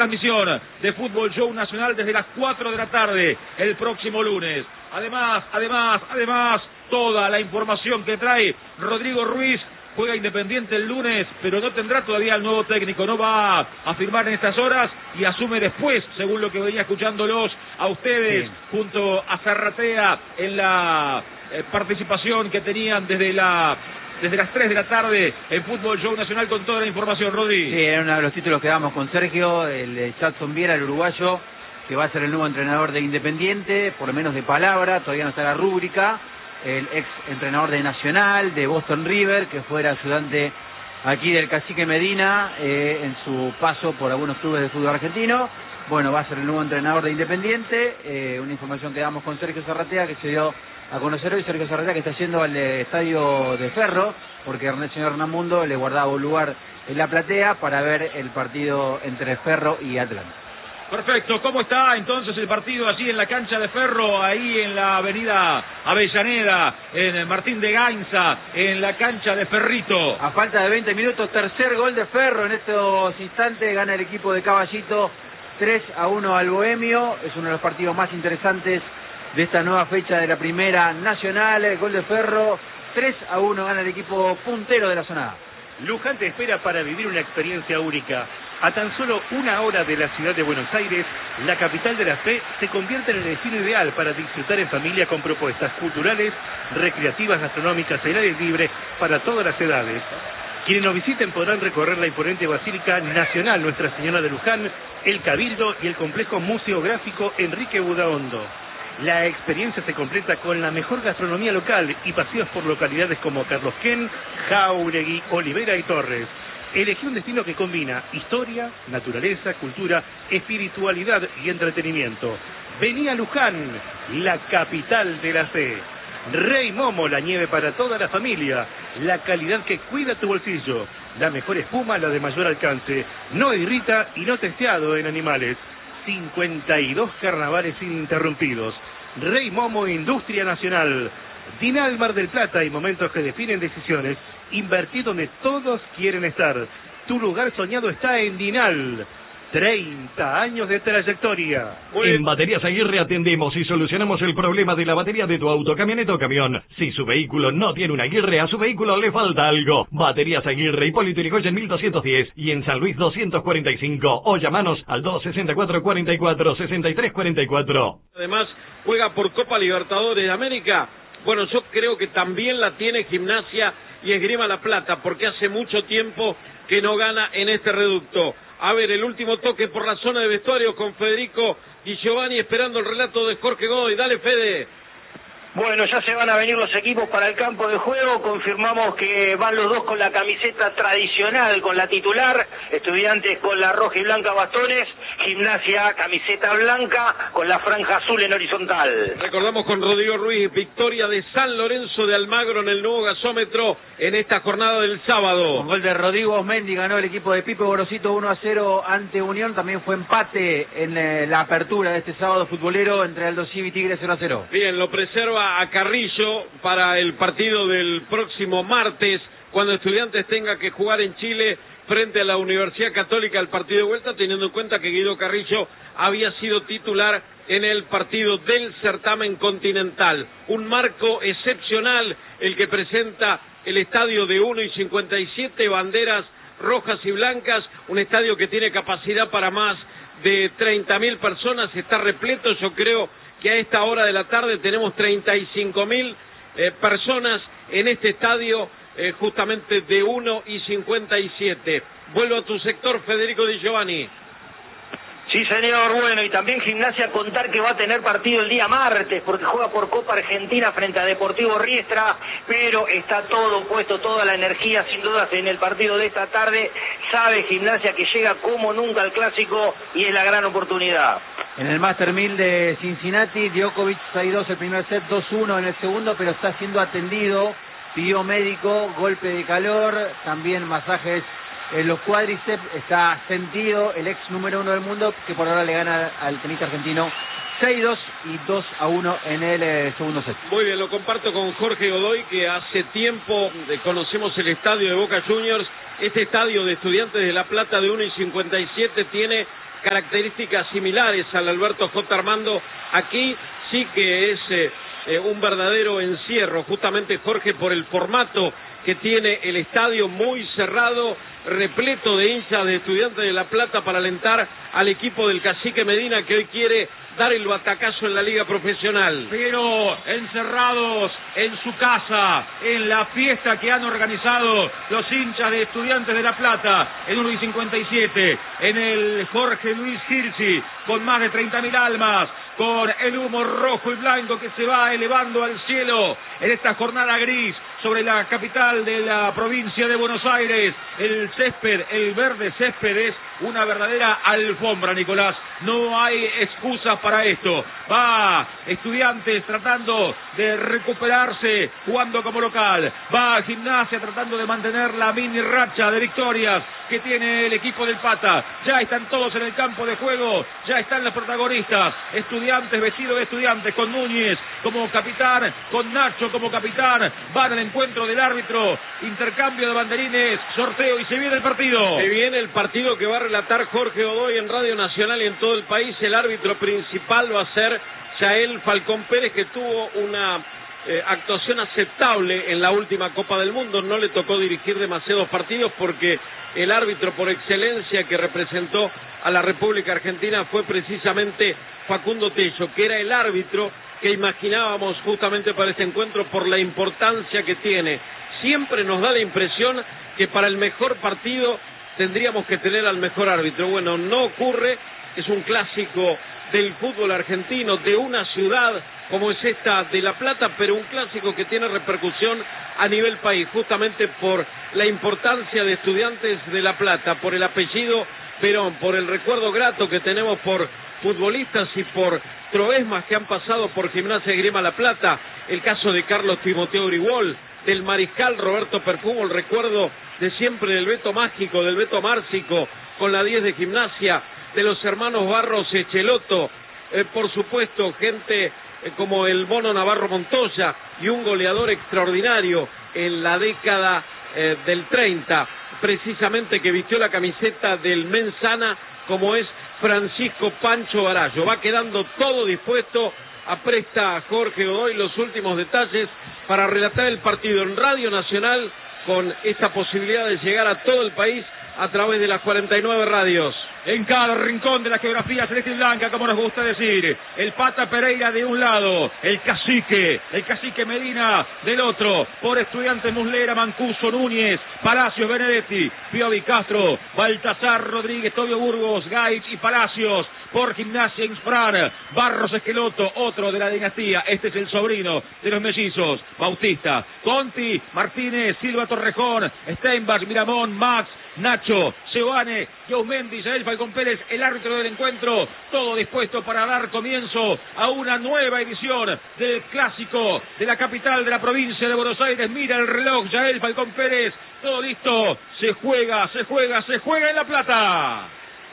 transmisión de Fútbol Show Nacional desde las 4 de la tarde el próximo lunes. Además, toda la información que trae Rodrigo Ruiz. Juega Independiente el lunes, pero no tendrá todavía el nuevo técnico, no va a firmar en estas horas y asume después, según lo que venía escuchándolos a ustedes, sí, junto a Zarratea en la participación que tenían desde las 3 de la tarde en Fútbol Show Nacional con toda la información, Rodri. Sí, era uno de los títulos que damos con Sergio, el Jadson Viera, el uruguayo, que va a ser el nuevo entrenador de Independiente, por lo menos de palabra, todavía no está la rúbrica. El ex entrenador de Nacional, de Boston River, que fuera ayudante aquí del Cacique Medina en su paso por algunos clubes de fútbol argentino. Bueno, va a ser el nuevo entrenador de Independiente. Una información que damos con Sergio Zarratea, que se dio a conocer hoy. Sergio Zarratea, que está yendo al estadio de Ferro, porque el señor Hernán Mundo le guardaba un lugar en la platea para ver el partido entre Ferro y Atlanta. Perfecto, ¿cómo está entonces el partido allí en la cancha de Ferro, ahí en la avenida Avellaneda, en Martín de Gainza, en la cancha de Ferrito? A falta de 20 minutos, tercer gol de Ferro en estos instantes, gana el equipo de Caballito 3-1 al Bohemio, es uno de los partidos más interesantes de esta nueva fecha de la Primera Nacional, el gol de Ferro, 3-1 gana el equipo puntero de la zona A. Luján te espera para vivir una experiencia única. A tan solo 1 hora de la ciudad de Buenos Aires, la capital de la fe se convierte en el destino ideal para disfrutar en familia con propuestas culturales, recreativas, gastronómicas y al aire libre para todas las edades. Quienes nos visiten podrán recorrer la imponente Basílica Nacional Nuestra Señora de Luján, el Cabildo y el complejo museográfico Enrique Budaondo. La experiencia se completa con la mejor gastronomía local y paseos por localidades como Carlos Quén, Jáuregui, Olivera y Torres. Elegí un destino que combina historia, naturaleza, cultura, espiritualidad y entretenimiento. Vení a Luján, la capital de la fe. Rey Momo, la nieve para toda la familia. La calidad que cuida tu bolsillo. La mejor espuma, la de mayor alcance. No irrita y no testeado en animales. 52 carnavales ininterrumpidos. Rey Momo, Industria Nacional. Dinal Mar del Plata y momentos que definen decisiones. Invertir donde todos quieren estar. Tu lugar soñado está en Dinal. 30 años de trayectoria. En Baterías Aguirre atendemos y solucionamos el problema de la batería de tu auto, camioneta o camión. Si su vehículo no tiene una Aguirre, a su vehículo le falta algo. Baterías Aguirre, Hipólito Yrigoyen 1210 y en San Luis 245. O llamanos al 264-44-6344. Además, juega por Copa Libertadores de América. Bueno, yo creo que también la tiene Gimnasia y Esgrima La Plata, porque hace mucho tiempo que no gana en este reducto. A ver, el último toque por la zona de vestuario con Federico Di Giovanni esperando el relato de Jorge Godoy. Dale, Fede. Bueno, ya se van a venir los equipos para el campo de juego. Confirmamos que van los dos con la camiseta tradicional, con la titular. Estudiantes con la roja y blanca bastones. Gimnasia, camiseta blanca con la franja azul en horizontal. Recordamos con Rodrigo Ruiz, victoria de San Lorenzo de Almagro en el nuevo gasómetro en esta jornada del sábado. Con gol de Rodrigo Osmendi ganó el equipo de Pipe Gorosito 1-0 ante Unión. También fue empate en la apertura de este sábado futbolero entre Aldo Civi y Tigre 0-0. Bien, lo preserva a Carrillo para el partido del próximo martes, cuando Estudiantes tenga que jugar en Chile frente a la Universidad Católica el partido de vuelta, teniendo en cuenta que Guido Carrillo había sido titular en el partido del certamen continental. Un marco excepcional el que presenta el estadio de 1:57, banderas rojas y blancas, un estadio que tiene capacidad para más de 30.000 personas, está repleto. Yo creo que a esta hora de la tarde tenemos 35.000 personas en este estadio, justamente de 1:57. Vuelvo a tu sector, Federico Di Giovanni. Sí, señor. Bueno, y también Gimnasia contar que va a tener partido el día martes, porque juega por Copa Argentina frente a Deportivo Riestra, pero está todo puesto, toda la energía, sin dudas, en el partido de esta tarde. Sabe Gimnasia que llega como nunca al clásico y es la gran oportunidad. En el Master 1000 de Cincinnati, Djokovic 6-2 el primer set, 2-1 en el segundo, pero está siendo atendido, pidió médico, golpe de calor, también masajes en los cuádriceps, está sentido el ex número 1 del mundo, que por ahora le gana al tenista argentino 6-2 y 2-1 en el segundo set. Muy bien, lo comparto con Jorge Godoy, que hace tiempo conocemos el estadio de Boca Juniors. Este estadio de Estudiantes de La Plata de 1:57 tiene características similares al Alberto J. Armando. Aquí sí que es un verdadero encierro, justamente, Jorge, por el formato que tiene el estadio, muy cerrado, repleto de hinchas de Estudiantes de La Plata para alentar al equipo del Cacique Medina, que hoy quiere dar el batacazo en la liga profesional. Pero encerrados en su casa, en la fiesta que han organizado los hinchas de Estudiantes de La Plata, en 1:57, en el Jorge Luis Hirsi, con más de 30.000 almas, con el humo rojo y blanco que se va elevando al cielo en esta jornada gris sobre la capital de la provincia de Buenos Aires. El césped, el verde césped, es una verdadera alfombra, Nicolás. No hay excusas para esto. Va Estudiantes tratando de recuperarse, jugando como local. Va Gimnasia tratando de mantener la mini racha de victorias que tiene el equipo del Pata. Ya están todos en el campo de juego, ya están los protagonistas. Estudiantes, vestido de Estudiantes, con Núñez como capitán, con Nacho como capitán. Van al encuentro del árbitro, intercambio de banderines, sorteo, y se viene el partido. Se viene el partido que va a relatar Jorge Godoy en Radio Nacional y en todo el país. El árbitro principal va a ser Yael Falcón Pérez, que tuvo una actuación aceptable en la última Copa del Mundo. No le tocó dirigir demasiados partidos porque el árbitro por excelencia que representó a la República Argentina fue precisamente Facundo Tello, que era el árbitro que imaginábamos justamente para este encuentro por la importancia que tiene. Siempre nos da la impresión que para el mejor partido tendríamos que tener al mejor árbitro. Bueno, no ocurre, es un clásico del fútbol argentino, de una ciudad como es esta de La Plata, pero un clásico que tiene repercusión a nivel país, justamente por la importancia de Estudiantes de La Plata, por el apellido Perón, por el recuerdo grato que tenemos por futbolistas y por troesmas que han pasado por Gimnasia y Esgrima La Plata, el caso de Carlos Timoteo Grigol, del mariscal Roberto Perfumo, el recuerdo de siempre del Beto Mágico, del Beto Márcico, con la 10 de Gimnasia, de los hermanos Barros Echeloto, por supuesto, gente como el Mono Navarro Montoya, y un goleador extraordinario en la década del 30, precisamente, que vistió la camiseta del Mensana, como es Francisco Pancho Barallo. Va quedando todo dispuesto. Apresta Jorge Godoy los últimos detalles para relatar el partido en Radio Nacional, con esta posibilidad de llegar a todo el país a través de las 49 radios. En cada rincón de la geografía celeste y blanca, como nos gusta decir, el Pata Pereira de un lado, el cacique Medina del otro, por Estudiantes Muslera, Mancuso, Núñez, Palacios, Benedetti, Piovi, Castro, Baltasar, Rodríguez, Tobio Burgos, Gaich y Palacios, por Gimnasia Insprar, Barros Esqueloto, otro de la dinastía, este es el sobrino de los mellizos, Bautista, Conti, Martínez, Silva Torrejón, Steinbach, Miramón, Max, Nacho, Giovanni, Yaumendi, Yael Falcón Pérez, el árbitro del encuentro, todo dispuesto para dar comienzo a una nueva edición del clásico de la capital de la provincia de Buenos Aires. Mira el reloj, Yael Falcón Pérez, todo listo, se juega en La Plata.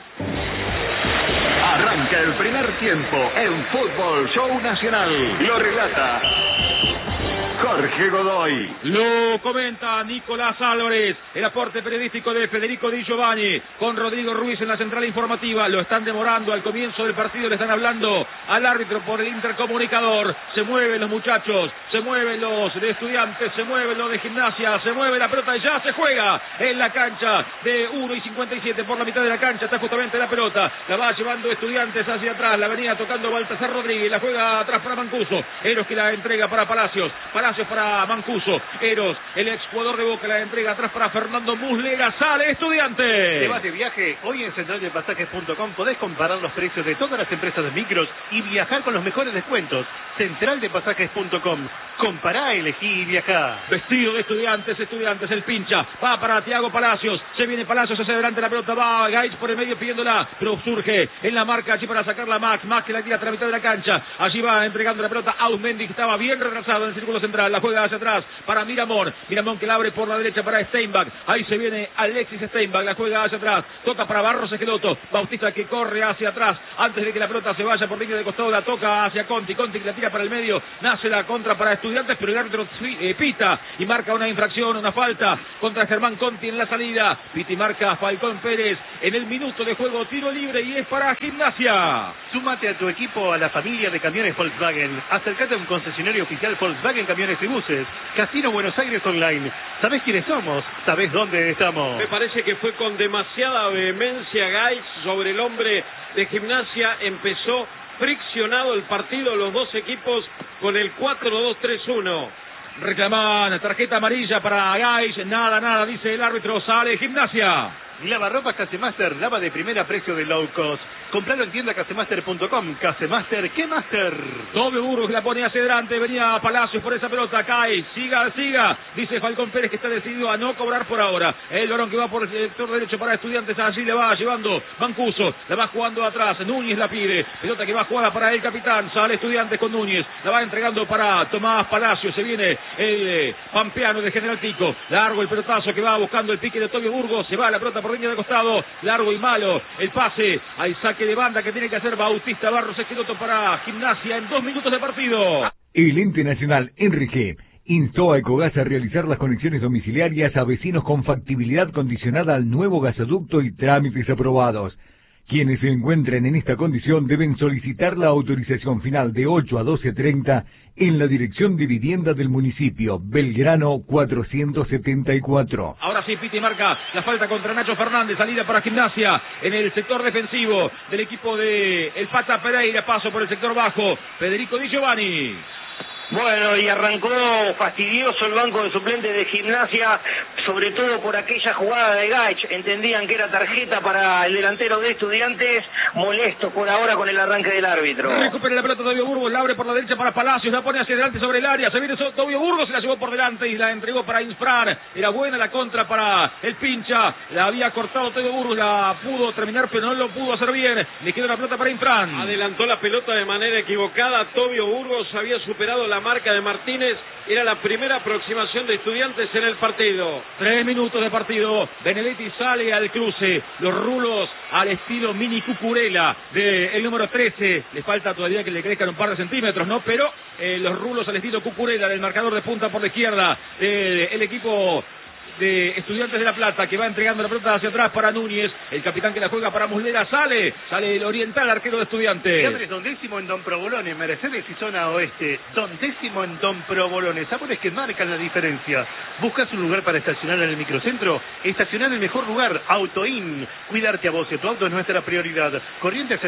Arranca el primer tiempo en Fútbol Show Nacional. Lo relata Jorge Godoy. Lo comenta Nicolás Álvarez. El aporte periodístico de Federico Di Giovanni con Rodrigo Ruiz en la central informativa. Lo están demorando al comienzo del partido. Le están hablando al árbitro por el intercomunicador. Se mueven los muchachos, se mueven los de Estudiantes, se mueven los de Gimnasia, se mueve la pelota y ya se juega en la cancha de 1:57. Por la mitad de la cancha está justamente la pelota. La va llevando Estudiantes hacia atrás. La venía tocando Baltasar Rodríguez. La juega atrás para Mancuso. Eros, que la entrega para Palacios para Mancuso. Eros, el exjugador de Boca, la entrega atrás para Fernando Muslera. Sale Estudiantes. Te vas de viaje. Hoy en centraldepasajes.com podés comparar los precios de todas las empresas de micros y viajar con los mejores descuentos. Centraldepasajes.com. Compará, elegí y viajá. Vestido de Estudiantes, el pincha. Va para Thiago Palacios. Se viene Palacios hacia adelante, la pelota va Gaich por el medio pidiéndola, pero surge en la marca allí para sacarla Max. Max, que la tira a la mitad de la cancha. Allí va entregando la pelota a Ausmendi, que estaba bien retrasado en el círculo central. Gimnasia, la juega hacia atrás para Miramón, Miramón que la abre por la derecha para Steinbach, ahí se viene Alexis Steinbach, la juega hacia atrás, toca para Barros Esqueloto, Bautista que corre hacia atrás, antes de que la pelota se vaya por línea de costado, la toca hacia Conti, Conti que la tira para el medio, nace la contra para Estudiantes, pero el árbitro pita y marca una infracción, una falta contra Germán Conti en la salida, pita y marca Falcón Pérez en el minuto de juego, tiro libre y es para Gimnasia. Súmate a tu equipo a la familia de camiones Volkswagen. Acércate a un concesionario oficial Volkswagen Camiones y Buses. Casino Buenos Aires Online. ¿Sabés quiénes somos? ¿Sabés dónde estamos? Me parece que fue con demasiada vehemencia Gaich sobre el hombre de Gimnasia. Empezó friccionado el partido, los dos equipos con el 4-2-3-1. Reclaman tarjeta amarilla para Gaich, nada, dice el árbitro, sale Gimnasia. Lavarropas Casemaster, lava de primera precio de low cost. Compralo en tienda casemaster.com. Casemaster, ¿qué master? Doble Burgos la pone hacia adelante, venía Palacios por esa pelota, cae, siga, dice Falcón Pérez que está decidido a no cobrar por ahora. El varón que va por el sector derecho para Estudiantes, allí le va llevando Mancuso, la va jugando atrás, Núñez la pide, pelota que va jugada para el capitán, sale Estudiantes con Núñez, la va entregando para Tomás Palacios, se viene el pampeano de General Pico, largo el pelotazo que va buscando el pique de Tobio Burgos, se va la pelota por línea de costado, largo y malo, el pase, hay saque de banda que tiene que hacer Bautista Barros Esqueloto para Gimnasia en 2 minutos de partido. El ente nacional Enrique instó a Ecogas a realizar las conexiones domiciliarias a vecinos con factibilidad condicionada al nuevo gasoducto y trámites aprobados. Quienes se encuentren en esta condición deben solicitar la autorización final de 8 a 12:30 en la Dirección de Vivienda del municipio, Belgrano 474. Ahora sí, Piti marca la falta contra Nacho Fernández, salida para Gimnasia en el sector defensivo del equipo de el Pata Pereira, paso por el sector bajo, Federico Di Giovanni. Bueno, y arrancó fastidioso el banco de suplentes de Gimnasia, sobre todo por aquella jugada de Gaich. Entendían que era tarjeta para el delantero de Estudiantes, molesto por ahora con el arranque del árbitro. Recupera la pelota Tobio Burgos, la abre por la derecha para Palacios, la pone hacia adelante sobre el área, se viene Tobio Burgos, se la llevó por delante y la entregó para Insfran. Era buena la contra para el pincha, la había cortado Tobio Burgos, la pudo terminar pero no lo pudo hacer bien, le quedó la pelota para Insfran. Adelantó la pelota de manera equivocada, Tobio Burgos había superado la marca de Martínez, era la primera aproximación de Estudiantes en el partido. 3 minutos de partido, Benedetti sale al cruce, los rulos al estilo mini Cucurella del número 13, le falta todavía que le crezcan un par de centímetros, ¿no? Pero los rulos al estilo Cucurella del marcador de punta por la izquierda, el equipo de Estudiantes de La Plata, que va entregando la pelota hacia atrás para Núñez, el capitán que la juega para Muslera, sale el oriental arquero de Estudiantes. Siempre es 12º en Don Provolone, Mercedes y zona oeste, 12º en Don Provolone, sabores que marcan la diferencia. ¿Buscas un lugar para estacionar en el microcentro? Estacionar en el mejor lugar, Autoin. Cuidarte a vos y tu auto es nuestra prioridad. Corrientes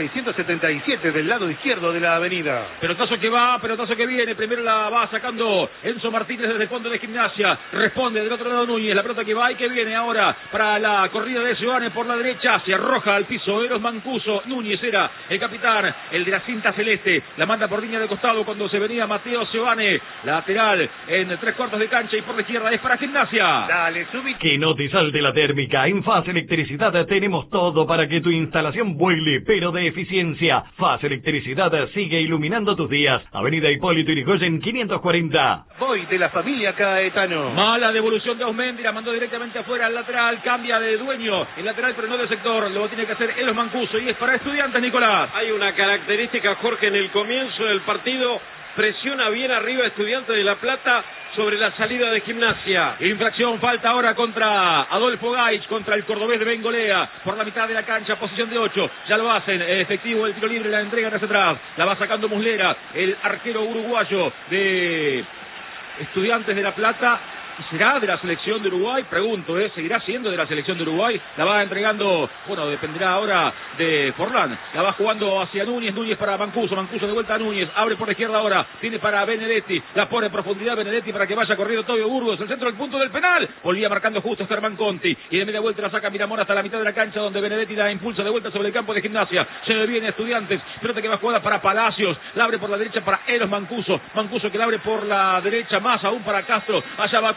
677 del lado izquierdo de la avenida. Pelotazo que va, pelotazo que viene, primero la va sacando Enzo Martínez desde el fondo de Gimnasia, responde del otro lado Núñez, la pelota que va y que viene ahora para la corrida de Giovanni por la derecha, se arroja al piso Eros Mancuso, Núñez era el capitán, el de la cinta celeste, la manda por línea de costado cuando se venía Mateo Giovanni, lateral en 3/4 de cancha y por la izquierda es para Gimnasia. Dale, subí. Que no te salte la térmica. En Faz Electricidad tenemos todo para que tu instalación vuele, pero de eficiencia. Faz Electricidad sigue iluminando tus días. Avenida Hipólito Yrigoyen 540. Voy de la familia Caetano. Mala devolución de Ausmendi, la mandó directamente afuera al lateral, cambia de dueño, el lateral pero no de sector, lo tiene que hacer Elos Mancuso y es para Estudiantes, Nicolás. Hay una característica, Jorge, en el comienzo del partido, presiona bien arriba Estudiantes de La Plata sobre la salida de Gimnasia. Infracción, falta ahora contra Adolfo Gaich, contra el cordobés de Bengolea, por la mitad de la cancha, posición de 8, ya lo hacen, efectivo el tiro libre, la entregan hacia atrás, la va sacando Muslera, el arquero uruguayo de Estudiantes de La Plata. ¿Será de la selección de Uruguay? Pregunto, ¿seguirá siendo de la selección de Uruguay? La va entregando, bueno, dependerá ahora de Forlán. La va jugando hacia Núñez, Núñez para Mancuso, Mancuso de vuelta a Núñez, abre por la izquierda ahora, tiene para Benedetti, la pone en profundidad Benedetti para que vaya corriendo Tobio Burgos, el centro del punto del penal, volvía marcando justo Germán Conti, y de media vuelta la saca Miramón hasta la mitad de la cancha, donde Benedetti la impulsa de vuelta sobre el campo de Gimnasia, se viene Estudiantes, pelota que va jugada para Palacios, la abre por la derecha para Eros Mancuso, Mancuso que la abre por la derecha, más aún para Castro, allá va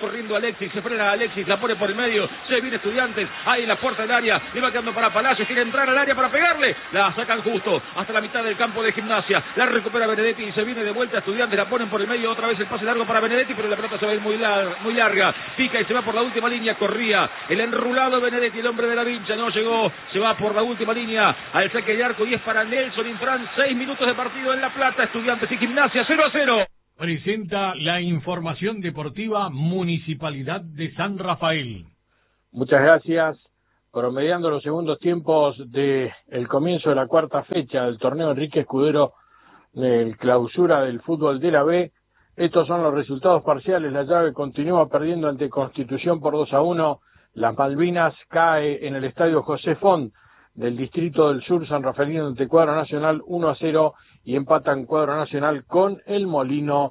corriendo Alexis, se frena Alexis, la pone por el medio, se viene Estudiantes, ahí en la puerta del área, le va quedando para Palacios, quiere entrar al área para pegarle, la sacan justo hasta la mitad del campo de Gimnasia, la recupera Benedetti y se viene de vuelta Estudiantes, la ponen por el medio, otra vez el pase largo para Benedetti, pero la pelota se va a ir muy larga, pica y se va por la última línea, corría el enrulado Benedetti, el hombre de la vincha, no llegó, se va por la última línea al saque de arco y es para Nelson Infran, 6 minutos de partido en La Plata, Estudiantes y Gimnasia 0-0. Presenta la información deportiva Municipalidad de San Rafael. Muchas gracias. Promediando los segundos tiempos del comienzo de la cuarta fecha del torneo Enrique Escudero del clausura del fútbol de la B, estos son los resultados parciales. La llave continúa perdiendo ante Constitución por 2-1. Las Malvinas cae en el estadio José Font del Distrito del Sur San Rafaelino ante Cuadro Nacional 1-0 y empatan Cuadro Nacional con el Molino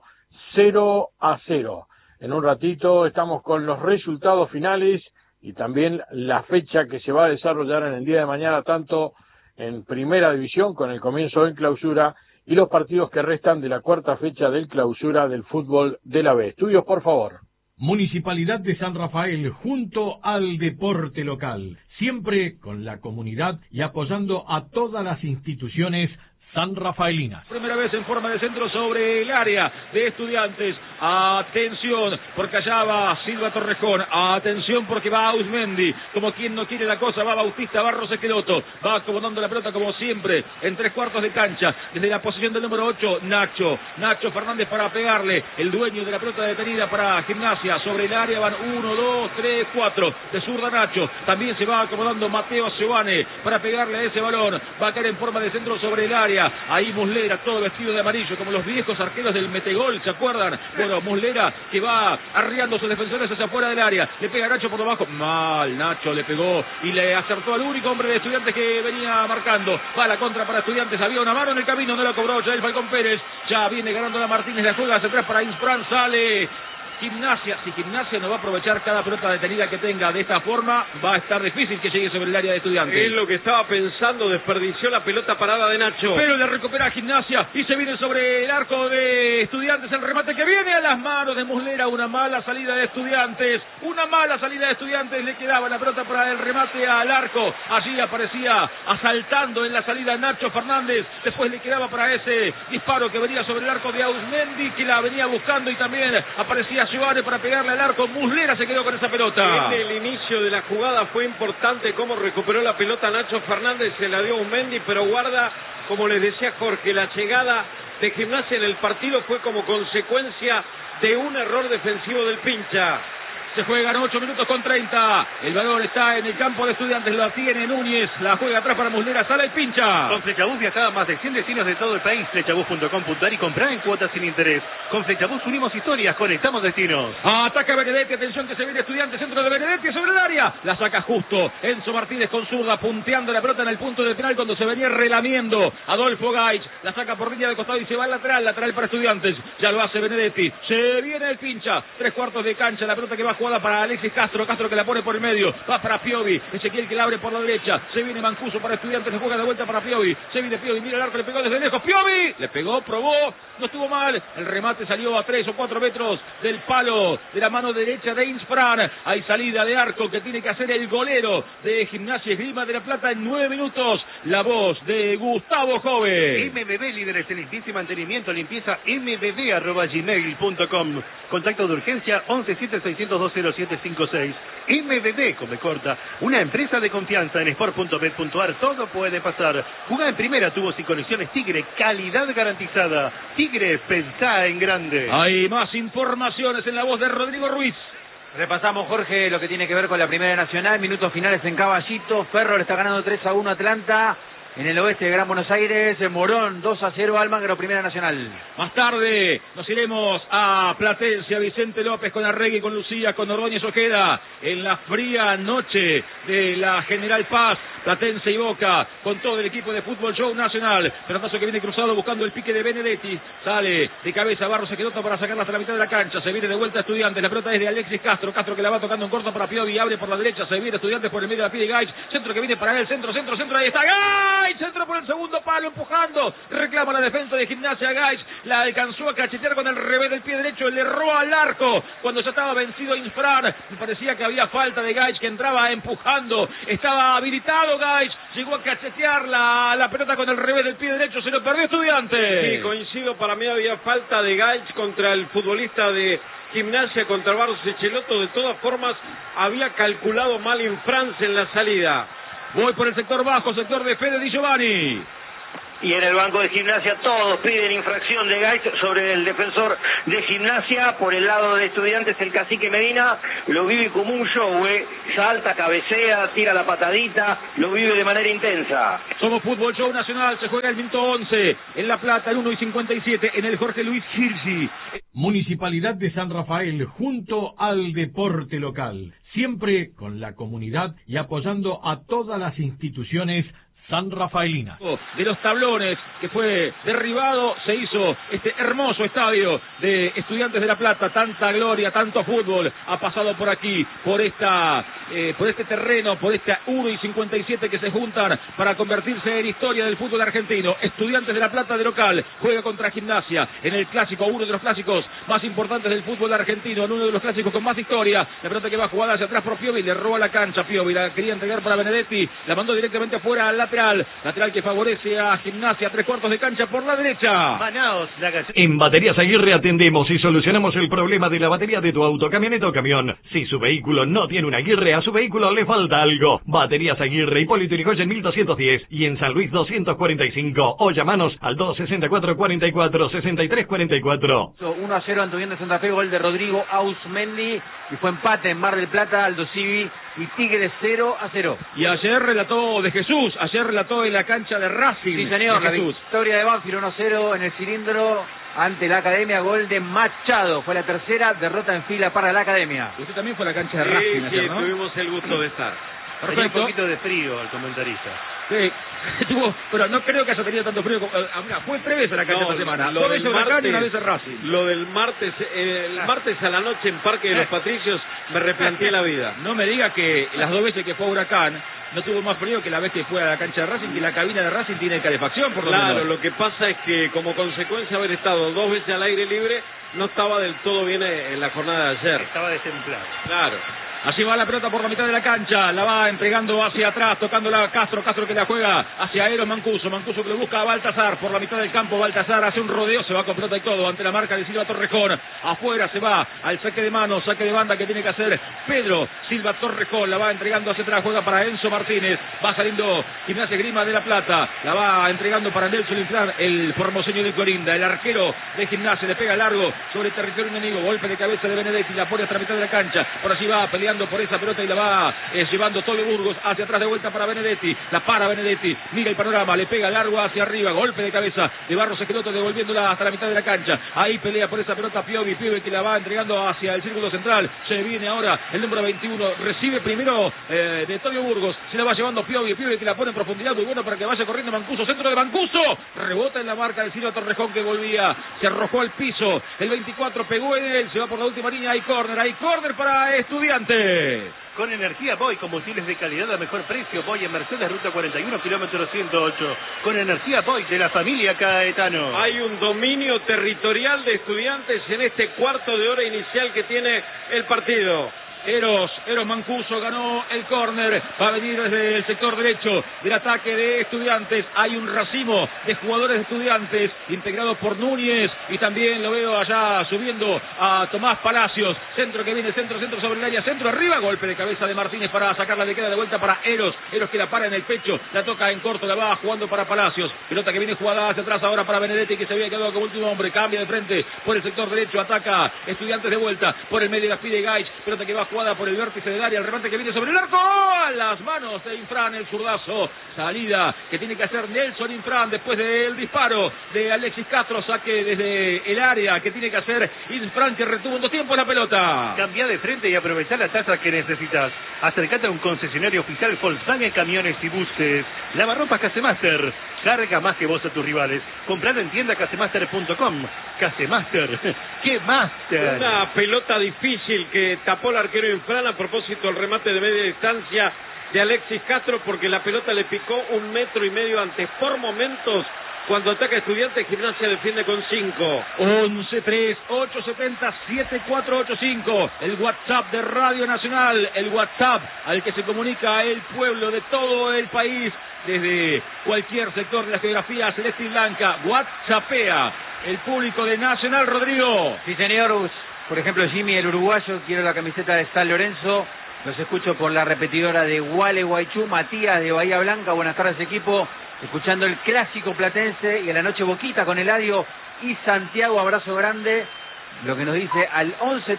0-0. En un ratito estamos con los resultados finales y también la fecha que se va a desarrollar en el día de mañana, tanto en Primera División con el comienzo en clausura y los partidos que restan de la cuarta fecha del clausura del fútbol de la B. Estudios, por favor. Municipalidad de San Rafael, junto al deporte local, siempre con la comunidad y apoyando a todas las instituciones sanrafaelinas. Primera vez en forma de centro sobre el área de Estudiantes. Atención, porque allá va Silva Torrejón. Atención, porque va Ausmendi. Como quien no quiere la cosa, va Bautista Barros Esqueloto. Va acomodando la pelota como siempre, en 3/4 de cancha. Desde la posición del número 8, Nacho Fernández para pegarle. El dueño de la pelota detenida para Gimnasia. Sobre el área van 1, 2, 3, 4. De zurda Nacho. También se va acomodando Mateo Giovane para pegarle a ese balón. Va a caer en forma de centro sobre el área. Ahí Muslera, todo vestido de amarillo, como los viejos arqueros del Metegol, ¿se acuerdan? Bueno, Muslera que va arriando a sus defensores hacia afuera del área. Le pega a Nacho por debajo. Mal, Nacho le pegó y le acertó al único hombre de Estudiantes que venía marcando. Va la contra para Estudiantes. Había una mano en el camino, no la cobró ya el Falcón Pérez. Ya viene ganando la Martínez, la juega hacia atrás para Insfran, sale Gimnasia. Si Gimnasia no va a aprovechar cada pelota detenida que tenga de esta forma, va a estar difícil que llegue sobre el área de Estudiantes. Es lo que estaba pensando, desperdició la pelota parada de Nacho. Pero le recupera Gimnasia y se viene sobre el arco de Estudiantes. El remate que viene a las manos de Muslera. Una mala salida de Estudiantes. Le quedaba la pelota para el remate al arco. Allí aparecía asaltando en la salida Nacho Fernández. Después le quedaba para ese disparo que venía sobre el arco de Ausmendi, que la venía buscando, y también aparecía Giovane para pegarle al arco. Muslera se quedó con esa pelota. En el inicio de la jugada fue importante cómo recuperó la pelota Nacho Fernández, se la dio a Ausmendi, pero guarda, como les decía Jorge, la llegada de Gimnasia en el partido fue como consecuencia de un error defensivo del Pincha. Se juegan 8 minutos con 30. El balón está en el campo de Estudiantes. Lo tiene Núñez. La juega atrás para Muslera. Sale el Pincha. Con Flechabús viajaba a más de 100 destinos de todo el país. Flechabús.com.ar y comprar en cuotas sin interés. Con Flechabús unimos historias, conectamos destinos. Ataca Benedetti. Atención que se viene Estudiantes. Centro de Benedetti sobre el área. La saca justo Enzo Martínez con zurda, punteando la pelota en el punto del penal cuando se venía relamiendo Adolfo Gaich. La saca por línea de costado y se va al lateral para Estudiantes. Ya lo hace Benedetti. Se viene el Pincha. 3/4 de cancha. La pelota que va jugada para Alexis Castro que la pone por el medio, va para Piovi, Ezequiel que la abre por la derecha, se viene Mancuso para Estudiantes, le juega de vuelta para Piovi, se viene Piovi, mira el arco, le pegó desde lejos, Piovi, le pegó, probó, no estuvo mal, el remate salió a 3 o 4 metros del palo de la mano derecha de Insfran. Hay salida de arco que tiene que hacer el golero de Gimnasia Esgrima de La Plata en 9 minutos, la voz de Gustavo Jove. MBB, líderes en limpieza y mantenimiento, limpieza mbb@gmail.com. Contacto de urgencia 1176020756. MBB, come corta, una empresa de confianza en sport.bet.ar. Todo puede pasar. Jugá en primera, tubos y conexiones Tigre, calidad garantizada. Tigre, pensá en grande. Hay más informaciones en la voz de Rodrigo Ruiz. Repasamos, Jorge, lo que tiene que ver con la Primera Nacional. Minutos finales en Caballito. Ferro le está ganando 3-1 a Atlanta. En el oeste de Gran Buenos Aires, Morón 2-0 Almagro, Primera Nacional. Más tarde nos iremos a Platense, a Vicente López con Arregui, con Lucía, con Ordóñez Ojeda, en la fría noche de la General Paz, Platense y Boca, con todo el equipo de Fútbol Show Nacional. Pelotazo que viene cruzado buscando el pique de Benedetti, sale de cabeza Barros Esqueloto para sacarla hasta la mitad de la cancha, se viene de vuelta Estudiantes, la pelota es de Alexis Castro que la va tocando en corto para Piovi, abre por la derecha, se viene Estudiantes por el medio de la pie de Gaich, centro que viene para él, centro, ahí está Gaich, centro por el al segundo palo, empujando, reclama la defensa de Gimnasia. Gaich la alcanzó a cachetear con el revés del pie derecho, le erró al arco cuando ya estaba vencido Infran. Me parecía que había falta de Gaich, que entraba empujando, estaba habilitado Gaich, llegó a cachetear la pelota con el revés del pie derecho, se lo perdió Estudiantes. Sí, coincido, para mí había falta de Gaich contra el futbolista de Gimnasia, contra Barros Echeloto. De todas formas, había calculado mal Infran en la salida. Voy por el sector bajo, sector de Fede Di Giovanni. Y en el banco de Gimnasia todos piden infracción de Gaich sobre el defensor de Gimnasia. Por el lado de Estudiantes, el cacique Medina lo vive como un show, salta, cabecea, tira la patadita, lo vive de manera intensa. Somos Fútbol Show Nacional, se juega el minuto 11, en La Plata, el 1:57, en el Jorge Luis Hirsi. Municipalidad de San Rafael, junto al deporte local, siempre con la comunidad y apoyando a todas las instituciones sanrafaelinas. De los tablones que fue derribado, se hizo este hermoso estadio de Estudiantes de La Plata. Tanta gloria, tanto fútbol ha pasado por aquí, por este terreno, por esta 1:57 que se juntan para convertirse en historia del fútbol argentino. Estudiantes de La Plata de local juega contra Gimnasia en el clásico, uno de los clásicos más importantes del fútbol argentino, en uno de los clásicos con más historia. La pelota que va jugada hacia atrás por Piovi, le roba la cancha Piovi, la quería entregar para Benedetti, la mandó directamente afuera al lateral que favorece a Gimnasia, 3/4 de cancha por la derecha. En Baterías Aguirre atendemos y solucionamos el problema de la batería de tu auto, camioneta o camión. Si su vehículo no tiene una Aguirre, a su vehículo le falta algo. Baterías Aguirre, Hipólito Yrigoyen 1210 y en San Luis 245. O llamanos al 264-44-63-44. 1-0 Antonio de Santa Fe, gol de Rodrigo Ausmendi, y fue empate en Mar del Plata, Aldo Civi y Tigres 0-0. Y ayer relató de Jesús, ayer relató en la cancha de Racing. Sí, señor, la victoria de Banfield 1-0 en el cilindro ante la Academia, gol de Machado. Fue la tercera derrota en fila para la Academia. Usted también fue a la cancha de Racing sí, ayer, ¿no? Tuvimos el gusto de estar. Tenía un poquito de frío el comentarista. Sí, pero no creo que haya tenido tanto frío. Fue 3 veces a la cancha esta semana. 2 veces Huracán y 1 vez Racing. Lo del martes, martes a la noche en Parque de los Patricios, me replanteé la vida. No me diga que las 2 veces que fue a Huracán no tuvo más frío que la vez que fue a la cancha de Racing, que la cabina de Racing tiene calefacción, por lo menos. Claro, lo que pasa es que como consecuencia de haber estado 2 veces al aire libre, no estaba del todo bien en la jornada de ayer. Estaba destemplado. Claro. Así va la pelota por la mitad de la cancha, la va entregando hacia atrás, tocándola a Castro que la juega hacia Eros Mancuso que lo busca a Baltasar por la mitad del campo. Baltasar hace un rodeo, se va con pelota y todo ante la marca de Silva Torrejón. Afuera se va al saque de mano, saque de banda que tiene que hacer Pedro Silva Torrejón, la va entregando hacia atrás, juega para Enzo Martínez, va saliendo Gimnasia Grima de La Plata, la va entregando para Nelson Infran, el formoseño de Corinda, el arquero de Gimnasia, le pega largo sobre el territorio enemigo, golpe de cabeza de Benedetti, la pone hasta la mitad de la cancha, por allí va peleando por esa pelota y la va llevando Tolio Burgos hacia atrás de vuelta para Benedetti, la para Benedetti, mira el panorama, le pega largo hacia arriba, golpe de cabeza de Barros Esqueloto devolviéndola hasta la mitad de la cancha, ahí pelea por esa pelota Piovi que la va entregando hacia el círculo central, se viene ahora el número 21, recibe primero de Tolio Burgos, se la va llevando Piovi que la pone en profundidad, muy bueno para que vaya corriendo Mancuso, centro de Mancuso, rebota en la marca de Silva Torrejón que volvía, se arrojó al piso, el 24 pegó en él, se va por la última línea, hay córner para Estudiantes. Con Energía Boy, combustibles de calidad a mejor precio. Boy en Mercedes, ruta 41, kilómetro 108. Con Energía Boy de la familia Caetano. Hay un dominio territorial de Estudiantes en este cuarto de hora inicial que tiene el partido. Eros Mancuso ganó el córner, va a venir desde el sector derecho del ataque de Estudiantes. Hay un racimo de jugadores de Estudiantes integrados por Núñez y también lo veo allá subiendo a Tomás Palacios. Centro que viene, centro sobre el área, centro arriba, golpe de cabeza de Martínez para sacarla, le queda de vuelta para Eros que la para en el pecho, la toca en corto, la va jugando para Palacios. Pelota que viene jugada hacia atrás ahora para Benedetti que se había quedado como último hombre, cambia de frente por el sector derecho, ataca Estudiantes de vuelta por el medio, la pide Gaich, pelota que va jugada por el vértice del área, el remate que viene sobre el arco, a las manos de Infran, el zurdazo, salida que tiene que hacer Nelson Infran después del disparo de Alexis Castro, saque desde el área que tiene que hacer Infran, que retuvo en 2 tiempos la pelota. Cambia de frente y aprovechar la tasa que necesitas. Acercate a un concesionario oficial Volkswagen Camiones y Buses. Lavarropas Casemaster, carga más que vos a tus rivales. Compralo en tienda casemaster.com. Casemaster, ¡qué master! Una pelota difícil que tapó el arquero Escudero Infran a propósito del remate de media distancia de Alexis Castro, porque la pelota le picó 1,5 metros antes. Por momentos, cuando ataca Estudiantes, Gimnasia defiende con 5. 11-3-870-7485. El WhatsApp de Radio Nacional. El WhatsApp al que se comunica el pueblo de todo el país. Desde cualquier sector de la geografía celeste y blanca. WhatsAppea el público de Nacional, Rodrigo. Sí, señor. Por ejemplo, Jimmy, el uruguayo, quiero la camiseta de San Lorenzo. Los escucho por la repetidora de Gualeguaychú. Matías de Bahía Blanca, buenas tardes, equipo. Escuchando el clásico platense y a la noche Boquita con Eladio y Santiago, abrazo grande. Lo que nos dice al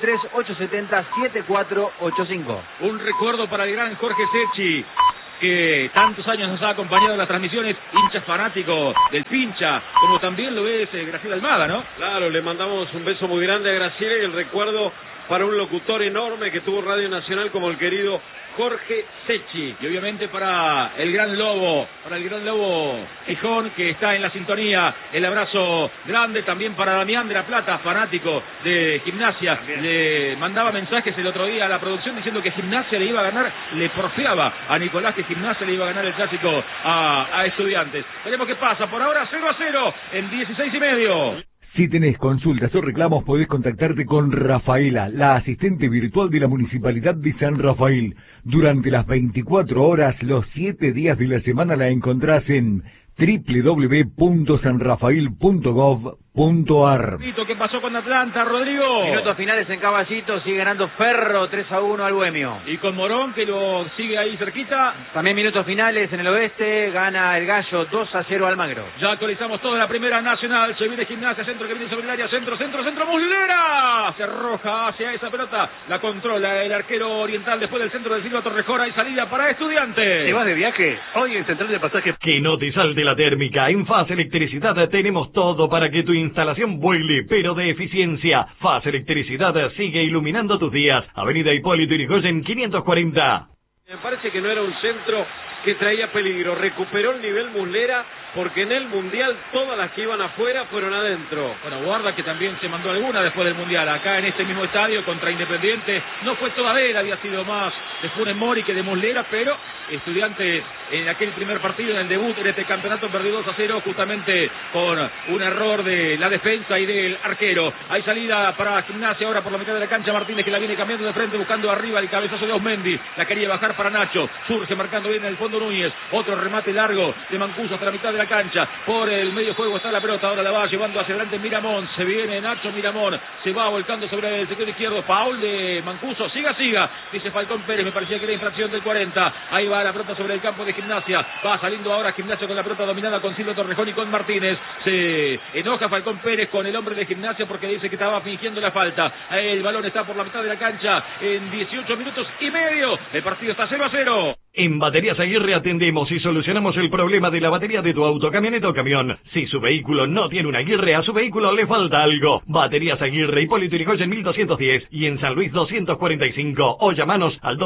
11-3-870-7485. Un recuerdo para el gran Jorge Secchi, que tantos años nos ha acompañado en las transmisiones, hincha fanático del Pincha, como también lo es Graciela Almada, ¿no? Claro, le mandamos un beso muy grande a Graciela y el recuerdo para un locutor enorme que tuvo Radio Nacional como el querido Jorge Secchi. Y obviamente para el gran Lobo Gijón, que está en la sintonía, el abrazo grande también para Damián de la Plata, fanático de Gimnasia. Le mandaba mensajes el otro día a la producción diciendo que Gimnasia le iba a ganar, le porfiaba a Nicolás que Gimnasia le iba a ganar el clásico a Estudiantes. Veremos qué pasa, por ahora 0-0 en 16:30. Si tenés consultas o reclamos, podés contactarte con Rafaela, la asistente virtual de la Municipalidad de San Rafael. Durante las 24 horas, los 7 días de la semana la encontrás en www.sanrafael.gov.ar. ¿Qué pasó con Atlanta, Rodrigo? Minutos finales en Caballito, sigue ganando Ferro 3-1 al Bohemio. Y con Morón, que lo sigue ahí cerquita. También minutos finales en el oeste, gana el Gallo 2-0 al Magro. Ya actualizamos toda la primera nacional. Se viene Gimnasia, centro que viene sobre el área, centro, Muslera. Se arroja hacia esa pelota, la controla el arquero oriental después del centro de Silva Torrejora y salida para Estudiantes. ¿Te vas de viaje? Hoy en Central de Pasaje. Que no te salte la térmica. En FAS Electricidad tenemos todo para que tu instalación vuele, pero de eficiencia. FAS Electricidad sigue iluminando tus días. Avenida Hipólito Yrigoyen 540. Me parece que no era un centro que traía peligro. Recuperó el nivel Muslera, porque en el Mundial todas las que iban afuera fueron adentro. Bueno, guarda que también se mandó alguna después del Mundial. Acá en este mismo estadio contra Independiente. No fue toda de él, había sido más de Funes Mori que de Muslera, pero Estudiantes en aquel primer partido, en el debut en este campeonato, perdió 2-0 justamente con un error de la defensa y del arquero. Hay salida para Gimnasia ahora por la mitad de la cancha. Martínez, que la viene cambiando de frente, buscando arriba el cabezazo de Osmendi. La quería bajar para Nacho. Surge marcando bien en el fondo Núñez. Otro remate largo de Mancuso hasta la mitad de la cancha. Por el medio juego está la pelota. Ahora la va llevando hacia adelante Miramón. Se viene Nacho Miramón. Se va volcando sobre el sector izquierdo. Foul de Mancuso. Siga. Dice Falcón Pérez. Me parecía que era infracción del 40. Ahí va la pelota sobre el campo de Gimnasia. Va saliendo ahora Gimnasia con la pelota dominada con Silvio Torrejón y con Martínez. Se enoja Falcón Pérez con el hombre de Gimnasia porque dice que estaba fingiendo la falta. El balón está por la mitad de la cancha en 18 minutos y medio. El partido está 0-0. En Baterías Aguirre atendemos y solucionamos el problema de la batería de tu auto, camioneta o camión. Si su vehículo no tiene una Aguirre, a su vehículo le falta algo. Baterías Aguirre, Hipólito Yrigoyen 1210 y en San Luis 245. O llamanos al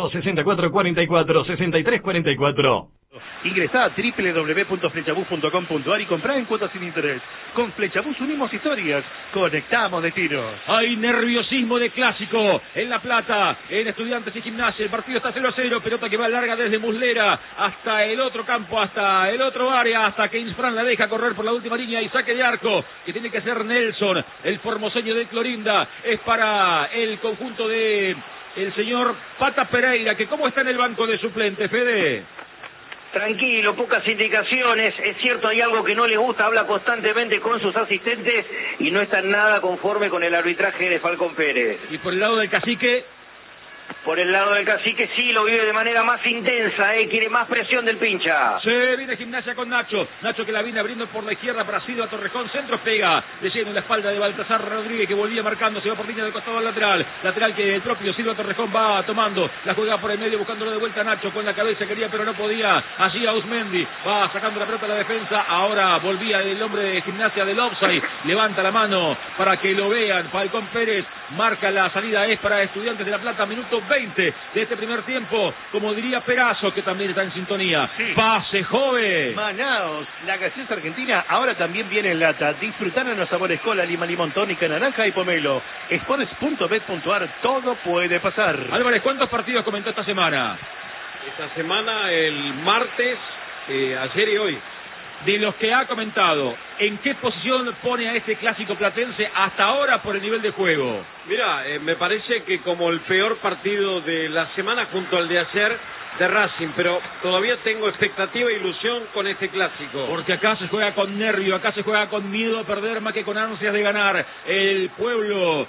264-44-6344. Ingresá a www.flechabus.com.ar y comprá en cuotas sin interés. Con Flechabus unimos historias, conectamos destinos. Hay nerviosismo de clásico en La Plata, en Estudiantes y Gimnasia. El partido está 0-0, pelota que va larga desde Muslera hasta el otro campo, hasta el otro área, hasta que Insfran la deja correr por la última línea y saque de arco, que tiene que ser Nelson, el formoseño de Clorinda. Es para el conjunto de el señor Pata Pereira, que cómo está en el banco de suplente, Fede. Tranquilo, pocas indicaciones. Es cierto, hay algo que no le gusta, habla constantemente con sus asistentes y no está nada conforme con el arbitraje de Falcón Pérez. Y por el lado del cacique, Por el lado del Cacique sí lo vive de manera más intensa, quiere más presión del Pincha. Se viene Gimnasia con Nacho. Nacho que la viene abriendo por la izquierda para Silva Torrejón. Centro pega de lleno en la espalda de Baltasar Rodríguez, que volvía marcando. Se va por línea del costado al lateral. Lateral que el propio Silva Torrejón va tomando. La juega por el medio buscándolo de vuelta Nacho. Con la cabeza quería pero no podía. Allí a Usmendi. Va sacando la pelota a la defensa. Ahora volvía el hombre de Gimnasia del offside. Levanta la mano para que lo vean. Falcón Pérez marca la salida. Es para Estudiantes de La Plata. Minuto 20. 20 de este primer tiempo, como diría Perazo, que también está en sintonía. Sí. ¡Pase, joven! Manaos, la gaseosa argentina ahora también viene en lata. Disfrutar en los sabores cola, lima, limón, tónica, naranja y pomelo. Sports.bet.ar, todo puede pasar. Álvarez, ¿cuántos partidos comentó esta semana? Esta semana, el martes, ayer y hoy. De los que ha comentado, ¿en qué posición pone a este clásico platense hasta ahora por el nivel de juego? Mira, me parece que como el peor partido de la semana junto al de ayer de Racing, pero todavía tengo expectativa e ilusión con este clásico. Porque acá se juega con nervio, acá se juega con miedo a perder más que con ansias de ganar. El pueblo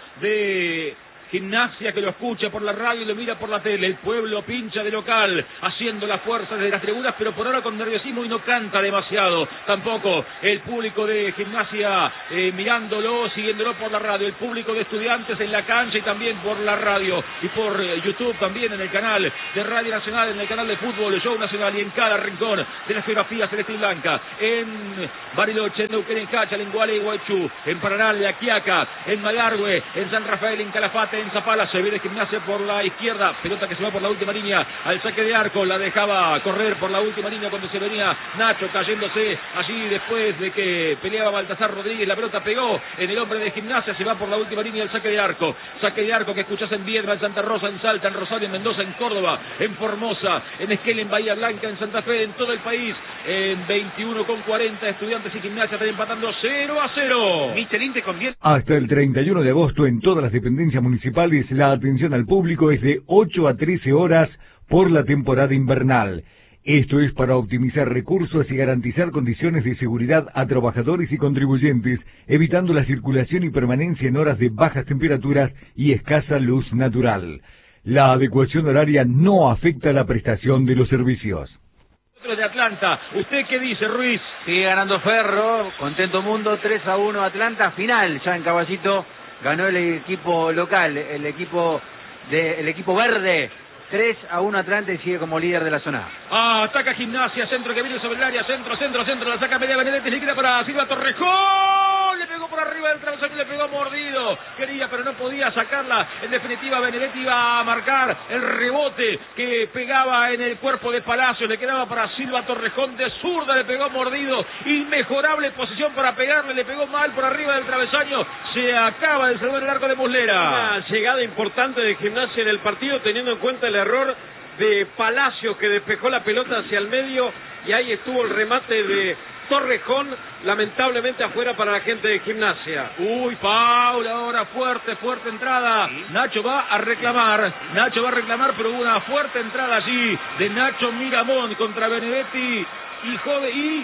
de Gimnasia, que lo escucha por la radio y lo mira por la tele, el pueblo pincha de local, haciendo la fuerza desde las tribunas, pero por ahora con nerviosismo y no canta demasiado. Tampoco el público de Gimnasia mirándolo, siguiéndolo por la radio, el público de Estudiantes en la cancha y también por la radio y por YouTube, también en el canal de Radio Nacional, en el canal de fútbol, el Show Nacional, y en cada rincón de la geografía celeste y blanca, en Bariloche, en Neuquén, en Cachala, en Gualeguaychú, Gualeguaychú, en Paraná, en Aquiaca, en Malargüe, en San Rafael, en Calafate, en Zapala. Se ve de Gimnasia por la izquierda, pelota que se va por la última línea al saque de arco, la dejaba correr por la última línea cuando se venía Nacho cayéndose allí después de que peleaba Baltasar Rodríguez. La pelota pegó en el hombre de Gimnasia, se va por la última línea el saque de arco que escuchás en Viedma, en Santa Rosa, en Salta, en Rosario, en Mendoza, en Córdoba, en Formosa, en Esquel, en Bahía Blanca, en Santa Fe, en todo el país. En 21:40 Estudiantes y Gimnasia están empatando 0-0. Michelin te conviene. Hasta el 31 de agosto en todas las dependencias municipales la atención al público es de 8 a 13 horas por la temporada invernal. Esto es para optimizar recursos y garantizar condiciones de seguridad a trabajadores y contribuyentes, evitando la circulación y permanencia en horas de bajas temperaturas y escasa luz natural. La adecuación horaria no afecta la prestación de los servicios. De Atlanta, ¿usted qué dice, Ruiz? Sigue ganando Ferro, contento mundo, 3-1 Atlanta, final ya en Caballito, ganó el equipo local, el equipo verde, 3-1 Atlanta y sigue como líder de la zona. Ataca Gimnasia, centro que viene sobre el área, centro, la saca media Benedetti, le queda para Silva Torrejón, le pegó por arriba del travesaño, le pegó mordido, quería pero no podía sacarla. En definitiva Benedetti iba a marcar el rebote que pegaba en el cuerpo de Palacio, le quedaba para Silva Torrejón, de zurda le pegó mordido, inmejorable posición para pegarle, le pegó mal por arriba del travesaño, se acaba de salvar el arco de Muslera. Una llegada importante de Gimnasia en el partido, teniendo en cuenta el error de Palacio, que despejó la pelota hacia el medio, y ahí estuvo el remate de Torrejón, lamentablemente afuera para la gente de Gimnasia. Uy, Paula, ahora fuerte entrada. ¿Sí? Nacho va a reclamar, pero hubo una fuerte entrada allí de Nacho Miramón contra Benedetti y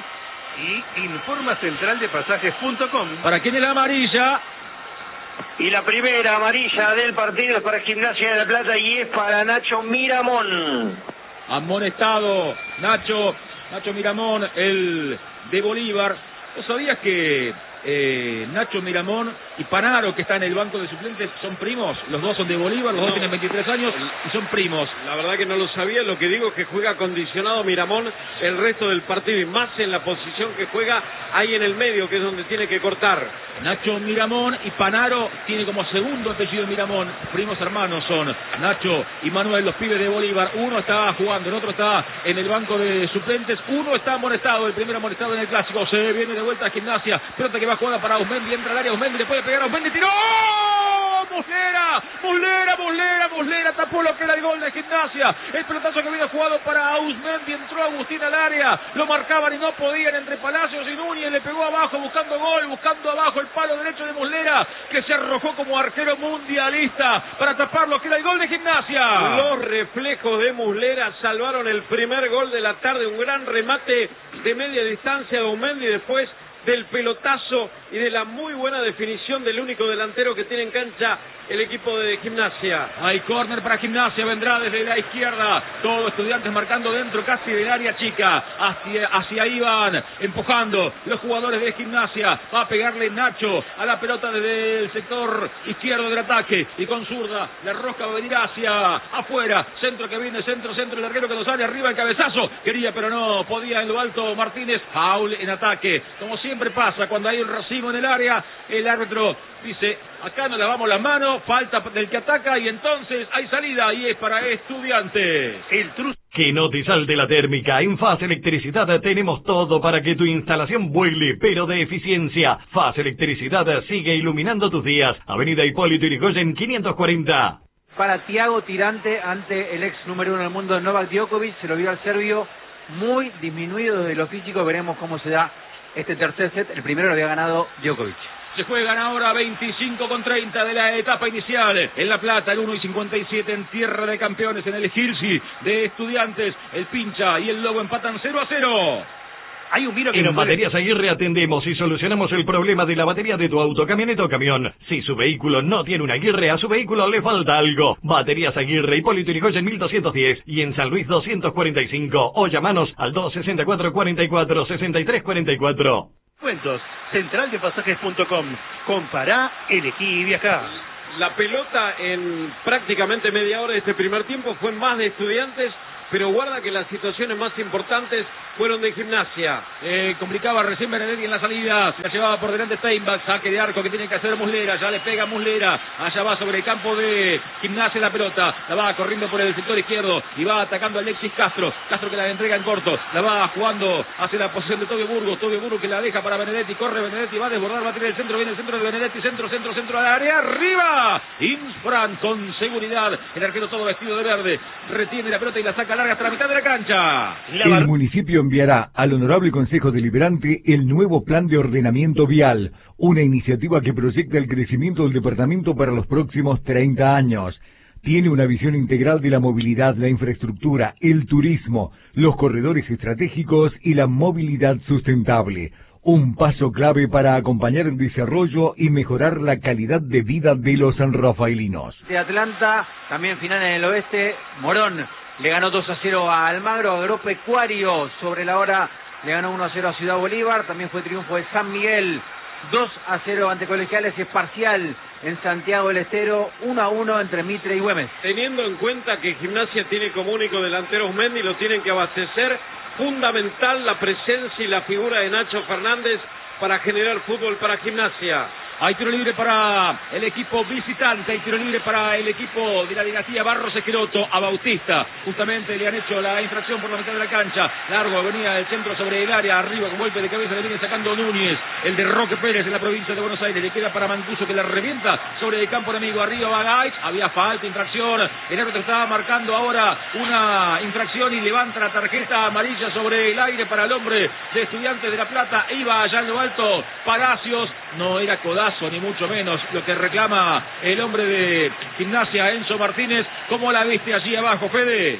informa central de pasajes.com. ¿Para quién es la amarilla? Y la primera amarilla del partido es para Gimnasia de La Plata y es para Nacho Miramón. Amonestado Nacho Miramón, el de Bolívar. ¿Vos sabías que Nacho Miramón y Panaro, que está en el banco de suplentes, son primos? Los dos son de Bolívar, los dos tienen 23 años y son primos. La verdad que no lo sabía, lo que digo es que juega acondicionado Miramón el resto del partido, y más en la posición que juega ahí en el medio, que es donde tiene que cortar. Nacho Miramón y Panaro tiene como segundo apellido Miramón, primos hermanos son Nacho y Manuel, los pibes de Bolívar. Uno está jugando, el otro está en el banco de suplentes, uno está amonestado, el primero amonestado en el clásico. Se viene de vuelta a Gimnasia, pelota que va jugada para Ausmendi, entra al área Ausmendi, le puede pegar a Ausmendi, tiró. Muslera, tapó lo que era el gol de Gimnasia. El pelotazo que viene jugado para Ausmendi, entró Agustín al área, lo marcaban y no podían entre Palacios y Núñez, le pegó abajo buscando gol, buscando abajo el palo derecho de Muslera, que se arrojó como arquero mundialista para tapar lo que era el gol de Gimnasia. Los reflejos de Muslera salvaron el primer gol de la tarde, un gran remate de media distancia de Ausmendi, después del pelotazo y de la muy buena definición del único delantero que tiene en cancha el equipo de Gimnasia. Hay córner para Gimnasia, vendrá desde la izquierda, todos Estudiantes marcando dentro casi del área chica, hacia ahí van empujando los jugadores de Gimnasia. Va a pegarle Nacho a la pelota desde el sector izquierdo del ataque, y con zurda la rosca va a venir hacia afuera, centro que viene, centro, el larguero que nos sale arriba, el cabezazo, quería pero no podía en lo alto Martínez. Paul en ataque, como siempre siempre pasa cuando hay un racimo en el área, el árbitro dice, acá nos lavamos las manos, falta del que ataca y entonces hay salida y es para Estudiantes. Que no te salte la térmica. En Faz Electricidad tenemos todo para que tu instalación vuele, pero de eficiencia. Faz Electricidad sigue iluminando tus días. Avenida Hipólito Yrigoyen 540. Para Thiago Tirante ante el ex número 1 del mundo Novak Djokovic, se lo vio al serbio muy disminuido desde lo físico. Veremos cómo se da este tercer set. El primero lo había ganado Djokovic. Se juegan ahora 25:30 de la etapa inicial. En La Plata, el 1:57 en Tierra de Campeones, en el Gilsi de Estudiantes. El Pincha y el Lobo empatan 0-0. Hay un vino que en no Baterías Aguirre atendemos y solucionamos el problema de la batería de tu auto, camioneta o camión. Si su vehículo no tiene una Aguirre, a su vehículo le falta algo. Baterías Aguirre, Hipólito Yrigoyen 1210 y en San Luis 245. O llamanos al 264-44-6344. Cuentos, centraldepasajes.com. Compará, elegí y viajá. La pelota en prácticamente media hora de este primer tiempo fue más de Estudiantes, pero guarda que las situaciones más importantes fueron de Gimnasia. Complicaba recién Benedetti en la salida, la llevaba por delante Steinbach, saque de arco que tiene que hacer Muslera, ya le pega Muslera, allá va sobre el campo de Gimnasia la pelota, la va corriendo por el sector izquierdo y va atacando a Alexis Castro que la entrega en corto, la va jugando hacia la posición de Tobio Burgos que la deja para Benedetti, corre Benedetti, va a desbordar, va a tirar el centro, viene el centro de Benedetti, centro al área, arriba, Insfran con seguridad, el arquero todo vestido de verde, retiene la pelota y la saca larga hasta la mitad de la cancha. El municipio enviará al Honorable Consejo Deliberante el nuevo Plan de Ordenamiento Vial, una iniciativa que proyecta el crecimiento del departamento para los próximos 30 años. Tiene una visión integral de la movilidad, la infraestructura, el turismo, los corredores estratégicos y la movilidad sustentable. Un paso clave para acompañar el desarrollo y mejorar la calidad de vida de los sanrafaelinos. De Atlanta, también final en el oeste, Morón le ganó 2-0 a Almagro. Agropecuario sobre la hora le ganó 1-0 a Ciudad Bolívar. También fue triunfo de San Miguel, 2-0 ante Colegiales. Es parcial en Santiago del Estero, 1-1 entre Mitre y Güemes. Teniendo en cuenta que Gimnasia tiene como único delantero Osmendi, lo tienen que abastecer. Fundamental la presencia y la figura de Nacho Fernández para generar fútbol para Gimnasia. Hay tiro libre para el equipo visitante, hay tiro libre para el equipo de la dinastía Barros Esqueloto. A Bautista justamente le han hecho la infracción por la mitad de la cancha. Largo, venía del centro sobre el área, arriba con golpe de cabeza le viene sacando Núñez. El de Roque Pérez en la provincia de Buenos Aires, le queda para Mancuso que la revienta sobre el campo enemigo. Arriba va Gaich, había falta, infracción. El árbitro estaba marcando ahora una infracción y levanta la tarjeta amarilla sobre el aire para el hombre de Estudiantes de La Plata. Iba allá en lo alto Palacios, no era codazo ni mucho menos lo que reclama el hombre de Gimnasia, Enzo Martínez. ¿Cómo la viste allí abajo, Fede?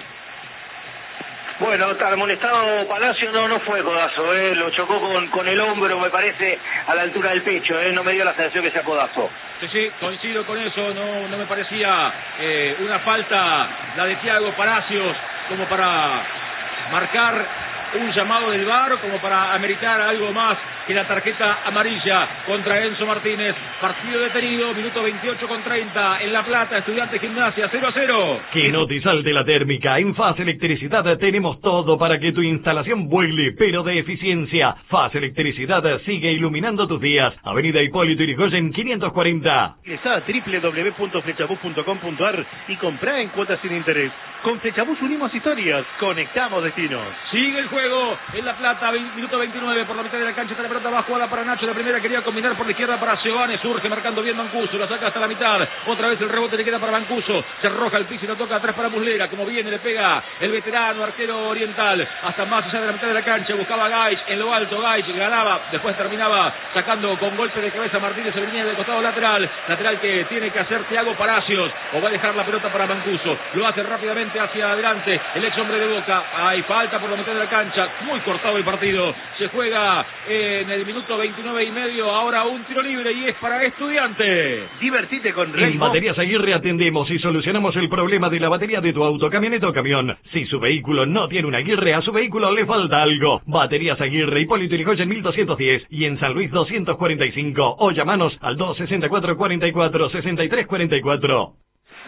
Bueno, está amonestado Palacio, no fue codazo, lo chocó con el hombro, me parece, a la altura del pecho, no me dio la sensación que sea codazo. Sí, coincido con eso, no me parecía una falta la de Thiago Palacios como para marcar un llamado del VAR, como para ameritar algo más que la tarjeta amarilla contra Enzo Martínez. Partido detenido, minuto 28:30 en La Plata, Estudiantes Gimnasia 0-0. Que no te salte la térmica. En Faz Electricidad tenemos todo para que tu instalación vuele, pero de eficiencia. Faz Electricidad sigue iluminando tus días. Avenida Hipólito Yrigoyen 540. Ingresa a www.flechabus.com.ar y comprá en cuotas sin interés. Con Flechabus unimos historias, conectamos destinos. Sigue el juego en La Plata, minuto 29 por la mitad de la cancha. Está la pelota, va jugada para Nacho. La primera quería combinar por la izquierda para Giovanni. Surge marcando bien Mancuso. La saca hasta la mitad. Otra vez el rebote le queda para Mancuso. Se arroja el piso y la toca atrás para Muslera. Como viene, le pega el veterano arquero oriental. Hasta más allá de la mitad de la cancha. Buscaba Gaich en lo alto. Gaich ganaba. Después terminaba sacando con golpe de cabeza Martínez. Se venía del costado lateral. Lateral que tiene que hacer Thiago Palacios. O va a dejar la pelota para Mancuso. Lo hace rápidamente hacia adelante. El ex hombre de Boca. Hay falta por la mitad de la cancha. Muy cortado el partido. Se juega en el minuto 29:30. Ahora un tiro libre y es para Estudiantes. Divertite con En Rainbow. Baterías Aguirre atendemos y solucionamos el problema de la batería de tu auto, camioneta o camión. Si su vehículo no tiene una Aguirre, a su vehículo le falta algo. Baterías Aguirre, Hipólito Yrigoyen 1210 y en San Luis 245. O llamanos al 264-44-6344.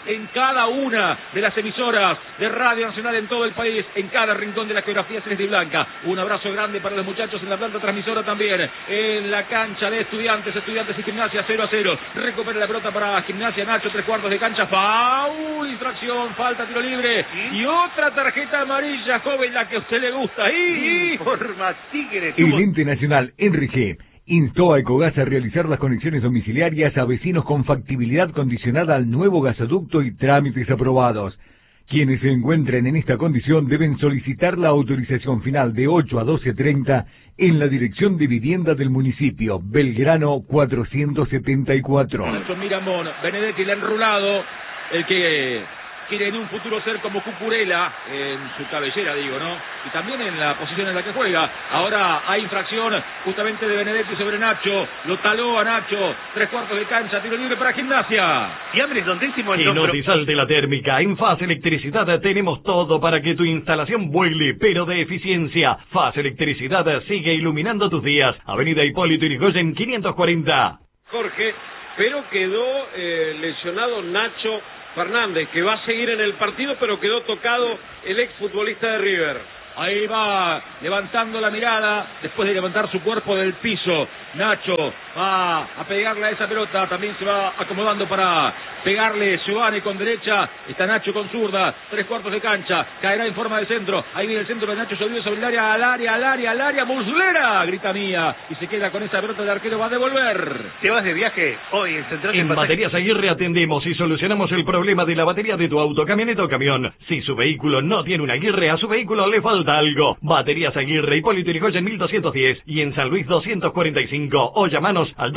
en cada una de las emisoras de Radio Nacional en todo el país, en cada rincón de la geografía celeste y blanca. Un abrazo grande para los muchachos en la planta transmisora también, en la cancha de Estudiantes y Gimnasia 0-0. Recupera la pelota para Gimnasia, Nacho, 3/4 de cancha, foul, infracción, falta, tiro libre y otra tarjeta amarilla, joven, la que a usted le gusta. Informa Tigre. El ente nacional Enrique instó a Ecogasa a realizar las conexiones domiciliarias a vecinos con factibilidad condicionada al nuevo gasoducto y trámites aprobados. Quienes se encuentren en esta condición deben solicitar la autorización final de 8 a 12:30 en la Dirección de Vivienda del municipio, Belgrano 474. Nacho Miramón, Benedetti le ha enrulado, el que quiere en un futuro ser como Cucurella, en su cabellera digo, ¿no? Y también en la posición en la que juega. Ahora hay infracción justamente de Benedetti sobre Nacho, lo taló a Nacho, 3/4 de cancha, tiro libre para Gimnasia. Fiambres, don Décimo, Y no te salte la térmica. En FAS Electricidad tenemos todo para que tu instalación vuele, pero de eficiencia. FAS Electricidad sigue iluminando tus días. Avenida Hipólito Yrigoyen 540. Jorge, pero quedó lesionado Nacho Fernández, que va a seguir en el partido, pero quedó tocado el exfutbolista de River. Ahí va, levantando la mirada, después de levantar su cuerpo del piso. Nacho va a pegarle a esa pelota, también se va acomodando para pegarle Giovanni con derecha. Está Nacho con zurda, 3/4 de cancha, caerá en forma de centro. Ahí viene el centro de Nacho, sobre el área, al área, Muslera, grita Mía, y se queda con esa pelota, el arquero va a devolver. ¿Te vas de viaje hoy en Central de En Baterías Aguirre atendemos y solucionamos el problema de la batería de tu auto, camioneta o camión. Si su vehículo no tiene una Aguirre, a su vehículo le falta algo. Baterías Aguirre, Hipólito Yrigoyen 1210 y en San Luis 245. O llamanos al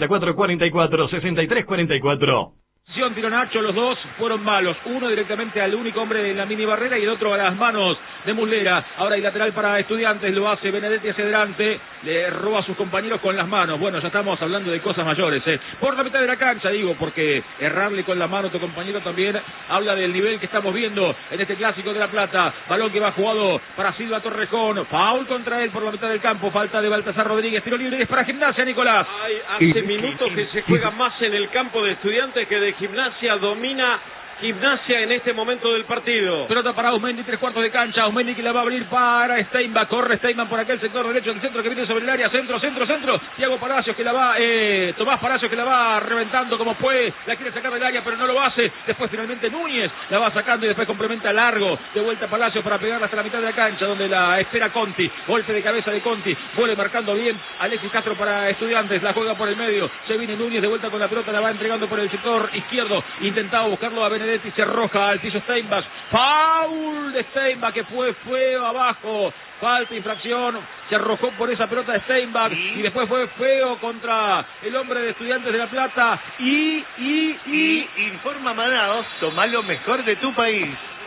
264-44-63-44. Tiró Nacho, los dos fueron malos, uno directamente al único hombre de la mini barrera y el otro a las manos de Muslera. Ahora hay lateral para Estudiantes, lo hace Benedetti hacia adelante, le roba a sus compañeros con las manos. Bueno, ya estamos hablando de cosas mayores, por la mitad de la cancha, digo, porque errarle con la mano a tu compañero también habla del nivel que estamos viendo en este Clásico de La Plata. Balón que va jugado para Silva Torrejón, foul contra él por la mitad del campo, falta de Baltasar Rodríguez, tiro libre y es para Gimnasia, Nicolás. Hace minutos que se juega más en el campo de Estudiantes que de Gimnasia, domina Gimnasia en este momento del partido. Pelota para Ausmendi, 3/4 de cancha. Ausmendi que la va a abrir para Steinbach. Corre Steinbach por aquel sector derecho del centro que viene sobre el área. Centro. Thiago Palacios que la va, Tomás Palacios que la va reventando como puede. La quiere sacar del área pero no lo hace. Después finalmente Núñez la va sacando y después complementa largo. De vuelta Palacios para pegarla hasta la mitad de la cancha donde la espera Conti. Golpe de cabeza de Conti. Vuelve marcando bien Alexis Castro para Estudiantes. La juega por el medio. Se viene Núñez de vuelta con la pelota. La va entregando por el sector izquierdo. Intentaba buscarlo a Benedetti. Se arroja al piso Steinbach. Foul de Steinbach que fue feo abajo. Falta, infracción. Se arrojó por esa pelota de Steinbach y después fue feo contra el hombre de Estudiantes de La Plata. Y informa Manaos, toma lo mejor de tu país.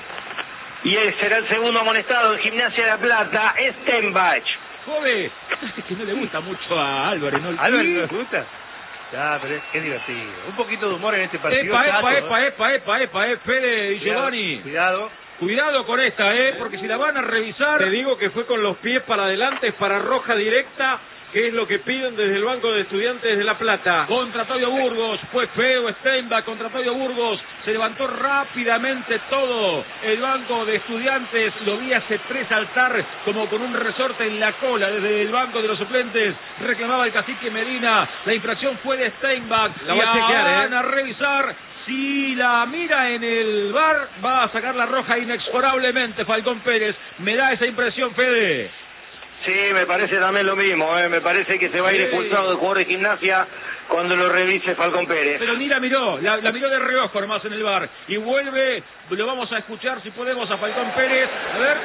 Y él será el segundo amonestado en Gimnasia de La Plata, Steinbach. Joven, es que no le gusta mucho a Álvarez, ¿no? ¿Álvarez no le gusta? Ya, pero es divertido. Un poquito de humor en este partido. Epa, Fede y Giovanni. Cuidado con esta, porque si la van a revisar... Te digo que fue con los pies para adelante, para roja directa, que es lo que piden desde el banco de Estudiantes de La Plata. Contra Toyo Burgos, fue feo Steinbach contra Toyo Burgos, se levantó rápidamente todo el banco de Estudiantes, lo vi hace 3 saltar como con un resorte en la cola desde el banco de los suplentes, reclamaba el cacique Medina, la infracción fue de Steinbach, la va a chequear, van a revisar. Si la mira en el VAR, va a sacar la roja inexorablemente Falcón Pérez, me da esa impresión, Fede. Sí, me parece también lo mismo, me parece que se va a ir expulsado del jugador de Gimnasia cuando lo revise Falcón Pérez. Pero ni la miró, la miró de reojo nomás en el VAR. Y vuelve, lo vamos a escuchar si podemos a Falcón Pérez. A ver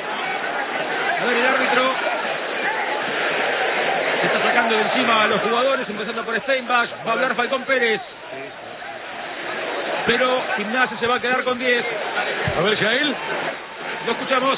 el árbitro. Se está sacando de encima a los jugadores, empezando por Steinbach. Va a hablar Falcón Pérez. Pero Gimnasia se va a quedar con 10. A ver, Jael. Lo escuchamos.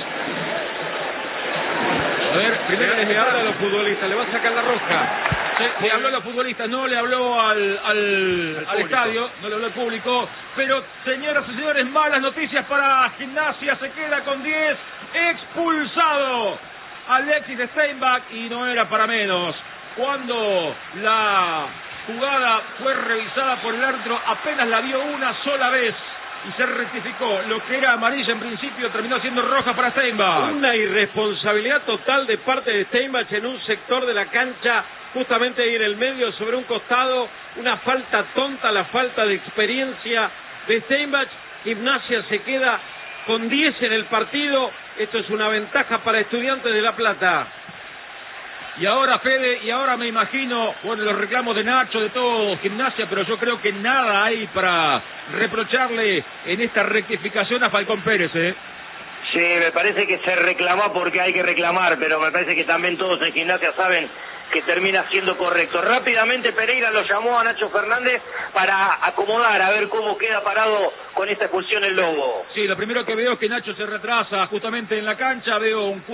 A ver, primero les habla a los futbolistas, le va a sacar la roja. Le habló a los futbolistas, no le habló al estadio, no le habló al público. Pero, señoras y señores, malas noticias para Gimnasia, se queda con 10. Expulsado Alexis Steinbach y no era para menos. Cuando la jugada fue revisada por el árbitro, apenas la vio una sola vez. y se rectificó. Lo que era amarilla en principio terminó siendo roja para Steinbach. Una irresponsabilidad total de parte de Steinbach en un sector de la cancha, justamente ahí en el medio, sobre un costado. Una falta tonta, la falta de experiencia de Steinbach. Gimnasia se queda con 10 en el partido. Esto es una ventaja para Estudiantes de La Plata. Y ahora, Fede, y ahora me imagino, bueno, los reclamos de Nacho, de todo Gimnasia, pero yo creo que nada hay para reprocharle en esta rectificación a Falcón Pérez, ¿eh? Sí, me parece que se reclamó porque hay que reclamar, pero me parece que también todos en Gimnasia saben que termina siendo correcto. Rápidamente Pereira lo llamó a Nacho Fernández para acomodar, a ver cómo queda parado con esta expulsión el Lobo. Sí, lo primero que veo es que Nacho se retrasa justamente en la cancha, veo un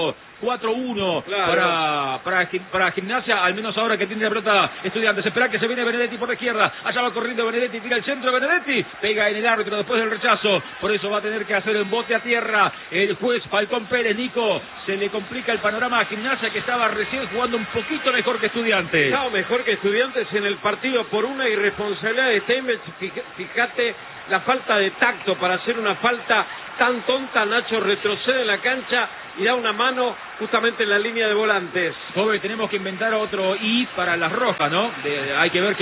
4-1 claro, para Gimnasia, al menos ahora que tiene la pelota Estudiantes. Espera que se viene Benedetti por la izquierda, allá va corriendo Benedetti, tira el centro, Benedetti pega en el árbitro después del rechazo, por eso va a tener que hacer el bote a tierra el juez Falcón Pérez. Nico, se le complica el panorama a Gimnasia, que estaba recién jugando un poquito mejor que Estudiantes. Estaba mejor que Estudiantes en el partido por una irresponsabilidad de Steinbach. Fíjate la falta de tacto para hacer una falta tan tonta. Nacho retrocede en la cancha y da una mano justamente en la línea de volantes. Joven, tenemos que inventar otro I para las rojas, ¿no? Hay que ver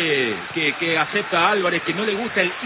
que acepta Álvarez, que no le gusta el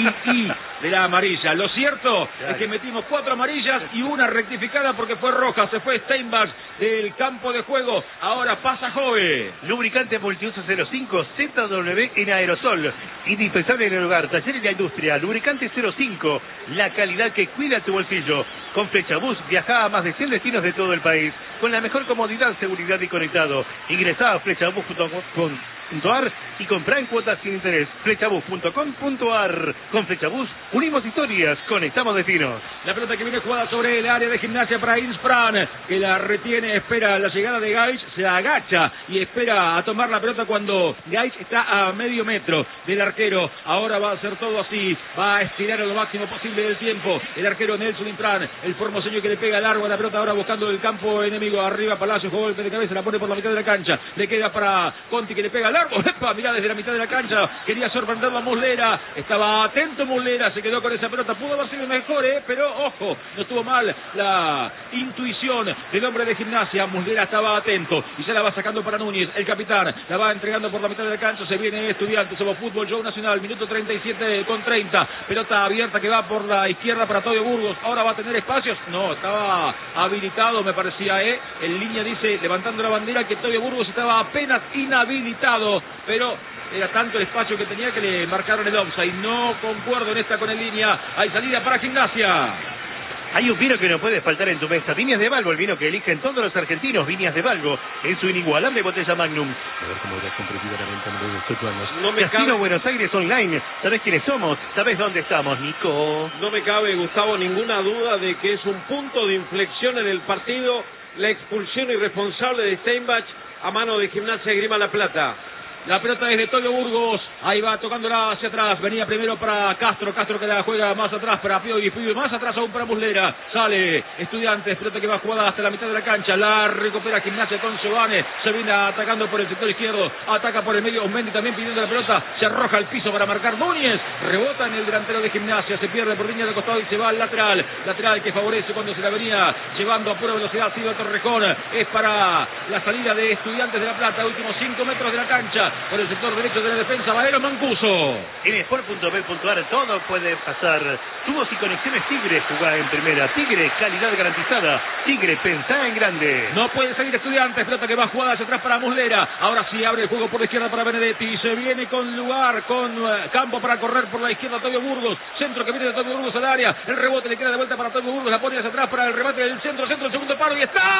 I de la amarilla. Lo cierto es que metimos 4 amarillas y una rectificada porque fue roja. Se fue Steinbach del campo de juego. Ahora pasa Jove. Lubricante multiuso 05 ZW en aerosol. Indispensable en el hogar, taller y la industria. Lubricante 05. La calidad que cuida tu bolsillo. Con Flechabús viaja a más de 100 destinos de todo el país. Con la mejor comodidad, seguridad y conectado. Ingresá a flechabús.com.ar y comprá en cuotas sin interés. Flechabús.com.ar. Con Flechabús unimos historias, conectamos destinos. La pelota que viene jugada sobre el área de Gimnasia para Inspran, que la retiene, espera la llegada de Gaich, se agacha y espera a tomar la pelota cuando Gaich está a medio metro del arquero. Ahora va a hacer todo así, va a estirar lo máximo posible del tiempo el arquero Nelson Inspran, el formoseño que le pega largo a la pelota ahora buscando el campo enemigo. Arriba Palacio, golpe de cabeza, la pone por la mitad de la cancha, le queda para Conti que le pega largo. ¡Epa! Mirá, desde la mitad de la cancha quería sorprenderlo a Muslera, estaba atento Muslera, se quedó con esa pelota, pudo haber sido mejor, pero ojo, no estuvo mal la intuición del hombre de Gimnasia. Muslera estaba atento y se la va sacando para Núñez, el capitán, la va entregando por la mitad de la cancha. Se viene Estudiantes, somos Fútbol Show Nacional, minuto 37 con 30, pelota abierta que va por la izquierda para Todio Burgos. Ahora va a tener espacios, no, estaba habilitado me parecía, en línea dice, levantando la bandera, que Todio Burgos estaba apenas inhabilitado, pero era tanto el espacio que tenía que le marcaron el offside. No concuerdo en esta con el línea. Hay salida para Gimnasia. Hay un vino que no puede faltar en tu mesa. Viñas de Valgo, el vino que eligen todos los argentinos. Viñas de Valgo, en su inigualable botella Magnum. A ver cómo eres competitiva la venta de los 8 años. No me Casino cabe... Buenos Aires Online. ¿Sabés quiénes somos? ¿Sabés dónde estamos, Nico? No me cabe, Gustavo, ninguna duda de que es un punto de inflexión en el partido. La expulsión irresponsable de Steinbach a mano de Gimnasia Esgrima La Plata. La pelota es de Todio Burgos, ahí va tocándola hacia atrás, venía primero para Castro que la juega más atrás para Pío y más atrás aún para Muslera, sale Estudiantes, pelota que va jugada hasta la mitad de la cancha, la recupera Gimnasia con Giovanni, se viene atacando por el sector izquierdo, ataca por el medio, Mendy también pidiendo la pelota, se arroja al piso para marcar Núñez, rebota en el delantero de Gimnasia, se pierde por línea de costado y se va al lateral que favorece cuando se la venía llevando a pura velocidad Silva Torrejón, es para la salida de Estudiantes de La Plata, últimos 5 metros de la cancha, por el sector derecho de la defensa, Valero Mancuso. En Sport.b.ar todo puede pasar. Tubos y conexiones Tigre, jugá en primera. Tigre, calidad garantizada. Tigre, pensá en grande. No puede salir Estudiantes, pelota que va jugada hacia atrás para Muslera. Ahora sí abre el juego por la izquierda para Benedetti. Se viene con lugar, con campo para correr por la izquierda Todio Burgos. Centro que viene de Todio Burgos al área. El rebote le queda de vuelta para Todio Burgos. La pone hacia atrás para el remate del centro, segundo palo y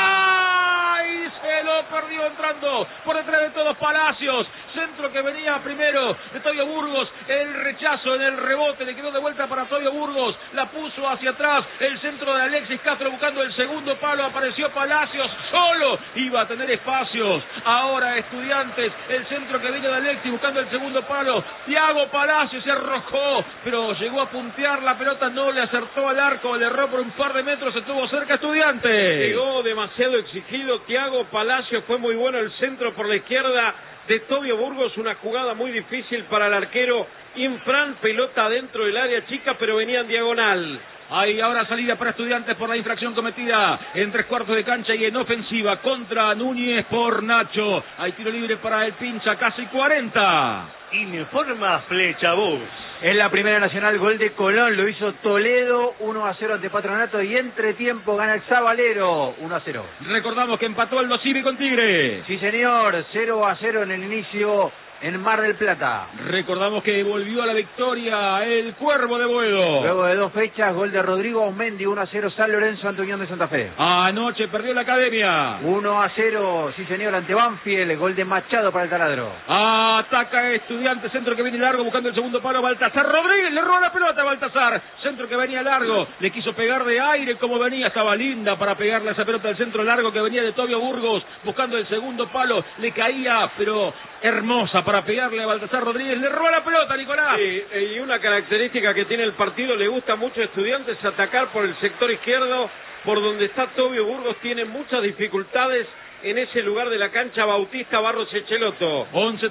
está. Y se lo perdió entrando por detrás de todos Palacios. Centro que venía primero de Todio Burgos, el rechazo en el rebote, le quedó de vuelta para Todio Burgos, la puso hacia atrás, el centro de Alexis Castro buscando el segundo palo, apareció Palacios, solo iba a tener espacios, ahora Estudiantes, el centro que viene de Alexis buscando el segundo palo, Thiago Palacios se arrojó, pero llegó a puntear la pelota, no le acertó al arco, le erró por un par de metros, estuvo cerca Estudiantes. Llegó demasiado exigido Thiago Palacios, fue muy bueno el centro por la izquierda de Tobio Burgos, una jugada muy difícil para el arquero Infran, pelota dentro del área chica, pero venía en diagonal. Hay ahora salida para Estudiantes por la infracción cometida en 3/4 de cancha y en ofensiva contra Núñez por Nacho. Hay tiro libre para el Pincha, casi 40. Informa Flecha Bus. En la Primera Nacional, gol de Colón, lo hizo Toledo, 1-0 ante Patronato, y entre tiempo gana el Sabalero, 1-0. Recordamos que empató Aldo Civi con Tigre. Sí, señor, 0-0 en el inicio en Mar del Plata. Recordamos que volvió a la victoria el Cuervo de Boedo. Luego de 2 fechas, gol de Rodrigo Aumendi, 1-0 San Lorenzo ante Unión de Santa Fe. Anoche perdió la Academia. 1-0, sí señor, ante Banfield, gol de Machado para el Taladro. Ataca Estudiantes, centro que viene largo, buscando el segundo palo, Baltasar Rodríguez, le roba la pelota a Baltasar. Centro que venía largo, le quiso pegar de aire como venía, estaba linda para pegarle a esa pelota del centro largo que venía de Tobio Burgos, buscando el segundo palo, le caía, pero hermosa para pegarle a Baltasar Rodríguez, le roba la pelota, Nicolás. Sí, y una característica que tiene el partido, le gusta mucho a Estudiantes atacar por el sector izquierdo, por donde está Tobio Burgos, tiene muchas dificultades en ese lugar de la cancha. Bautista Barros Echeloto.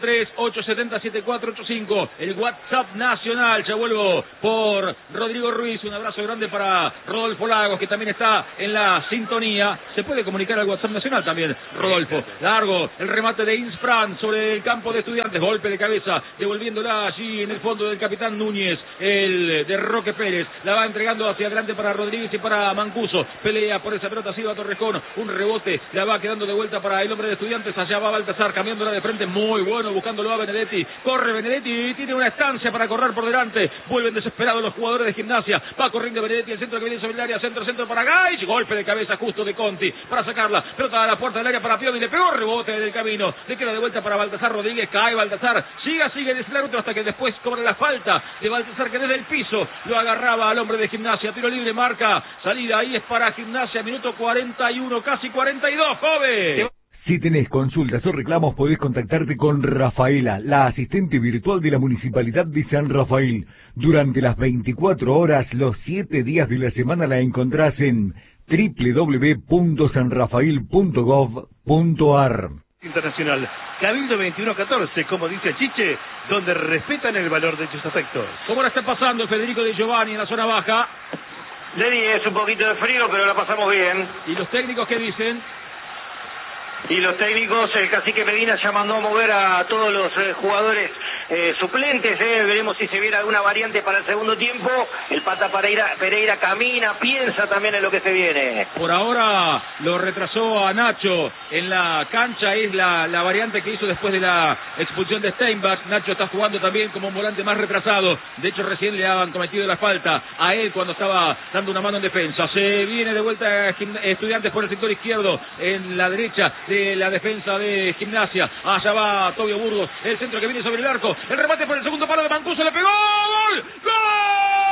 11-3-870-7485, el WhatsApp nacional. Ya vuelvo por Rodrigo Ruiz, un abrazo grande para Rodolfo Lagos, que también está en la sintonía. Se puede comunicar al WhatsApp nacional también, Rodolfo. Largo, el remate de Insfran sobre el campo de Estudiantes, golpe de cabeza, devolviéndola allí en el fondo del capitán Núñez, el de Roque Pérez, la va entregando hacia adelante para Rodríguez y para Mancuso. Pelea por esa pelota Silva Torrejón, un rebote, la va quedando de vuelta para el hombre de Estudiantes. Allá va Baltasar, cambiándola de frente, muy bueno, buscándolo a Benedetti. Corre Benedetti y tiene una estancia para correr por delante. Vuelven desesperados los jugadores de Gimnasia. Va corriendo Benedetti, el centro que viene sobre el área, centro para Gaich. Golpe de cabeza justo de Conti para sacarla. Pelota a la puerta del área para Piovi, le pegó, rebote del camino. Le queda de vuelta para Baltasar Rodríguez, cae Baltasar. Sigue desde el árbitro hasta que después cobra la falta de Baltasar, que desde el piso lo agarraba al hombre de Gimnasia. Tiro libre, marca salida, ahí es para Gimnasia, minuto 41, casi 42, joven. Si tenés consultas o reclamos, podés contactarte con Rafaela, la asistente virtual de la Municipalidad de San Rafael. Durante las 24 horas, los 7 días de la semana la encontrás en www.sanrafael.gov.ar. Internacional, Cabildo 2114, como dice Chiche, donde respetan el valor de sus afectos. ¿Cómo la está pasando Federico de Giovanni en la zona baja? Lenny, es un poquito de frío, pero la pasamos bien. ¿Y los técnicos qué dicen? Y los técnicos, el cacique Medina ya mandó a mover a todos los jugadores suplentes. Veremos si se viene alguna variante para el segundo tiempo. El Pata Pereira camina, piensa también en lo que se viene. Por ahora lo retrasó a Nacho en la cancha, es la variante que hizo después de la expulsión de Steinbach. Nacho está jugando también como un volante más retrasado. De hecho, recién le habían cometido la falta a él cuando estaba dando una mano en defensa. Se viene de vuelta Estudiantes por el sector izquierdo, en la derecha de la defensa de Gimnasia. Allá va Tobio Burgos, el centro que viene sobre el arco, el remate por el segundo palo de Mancuso, le pegó, ¡gol! ¡Gol!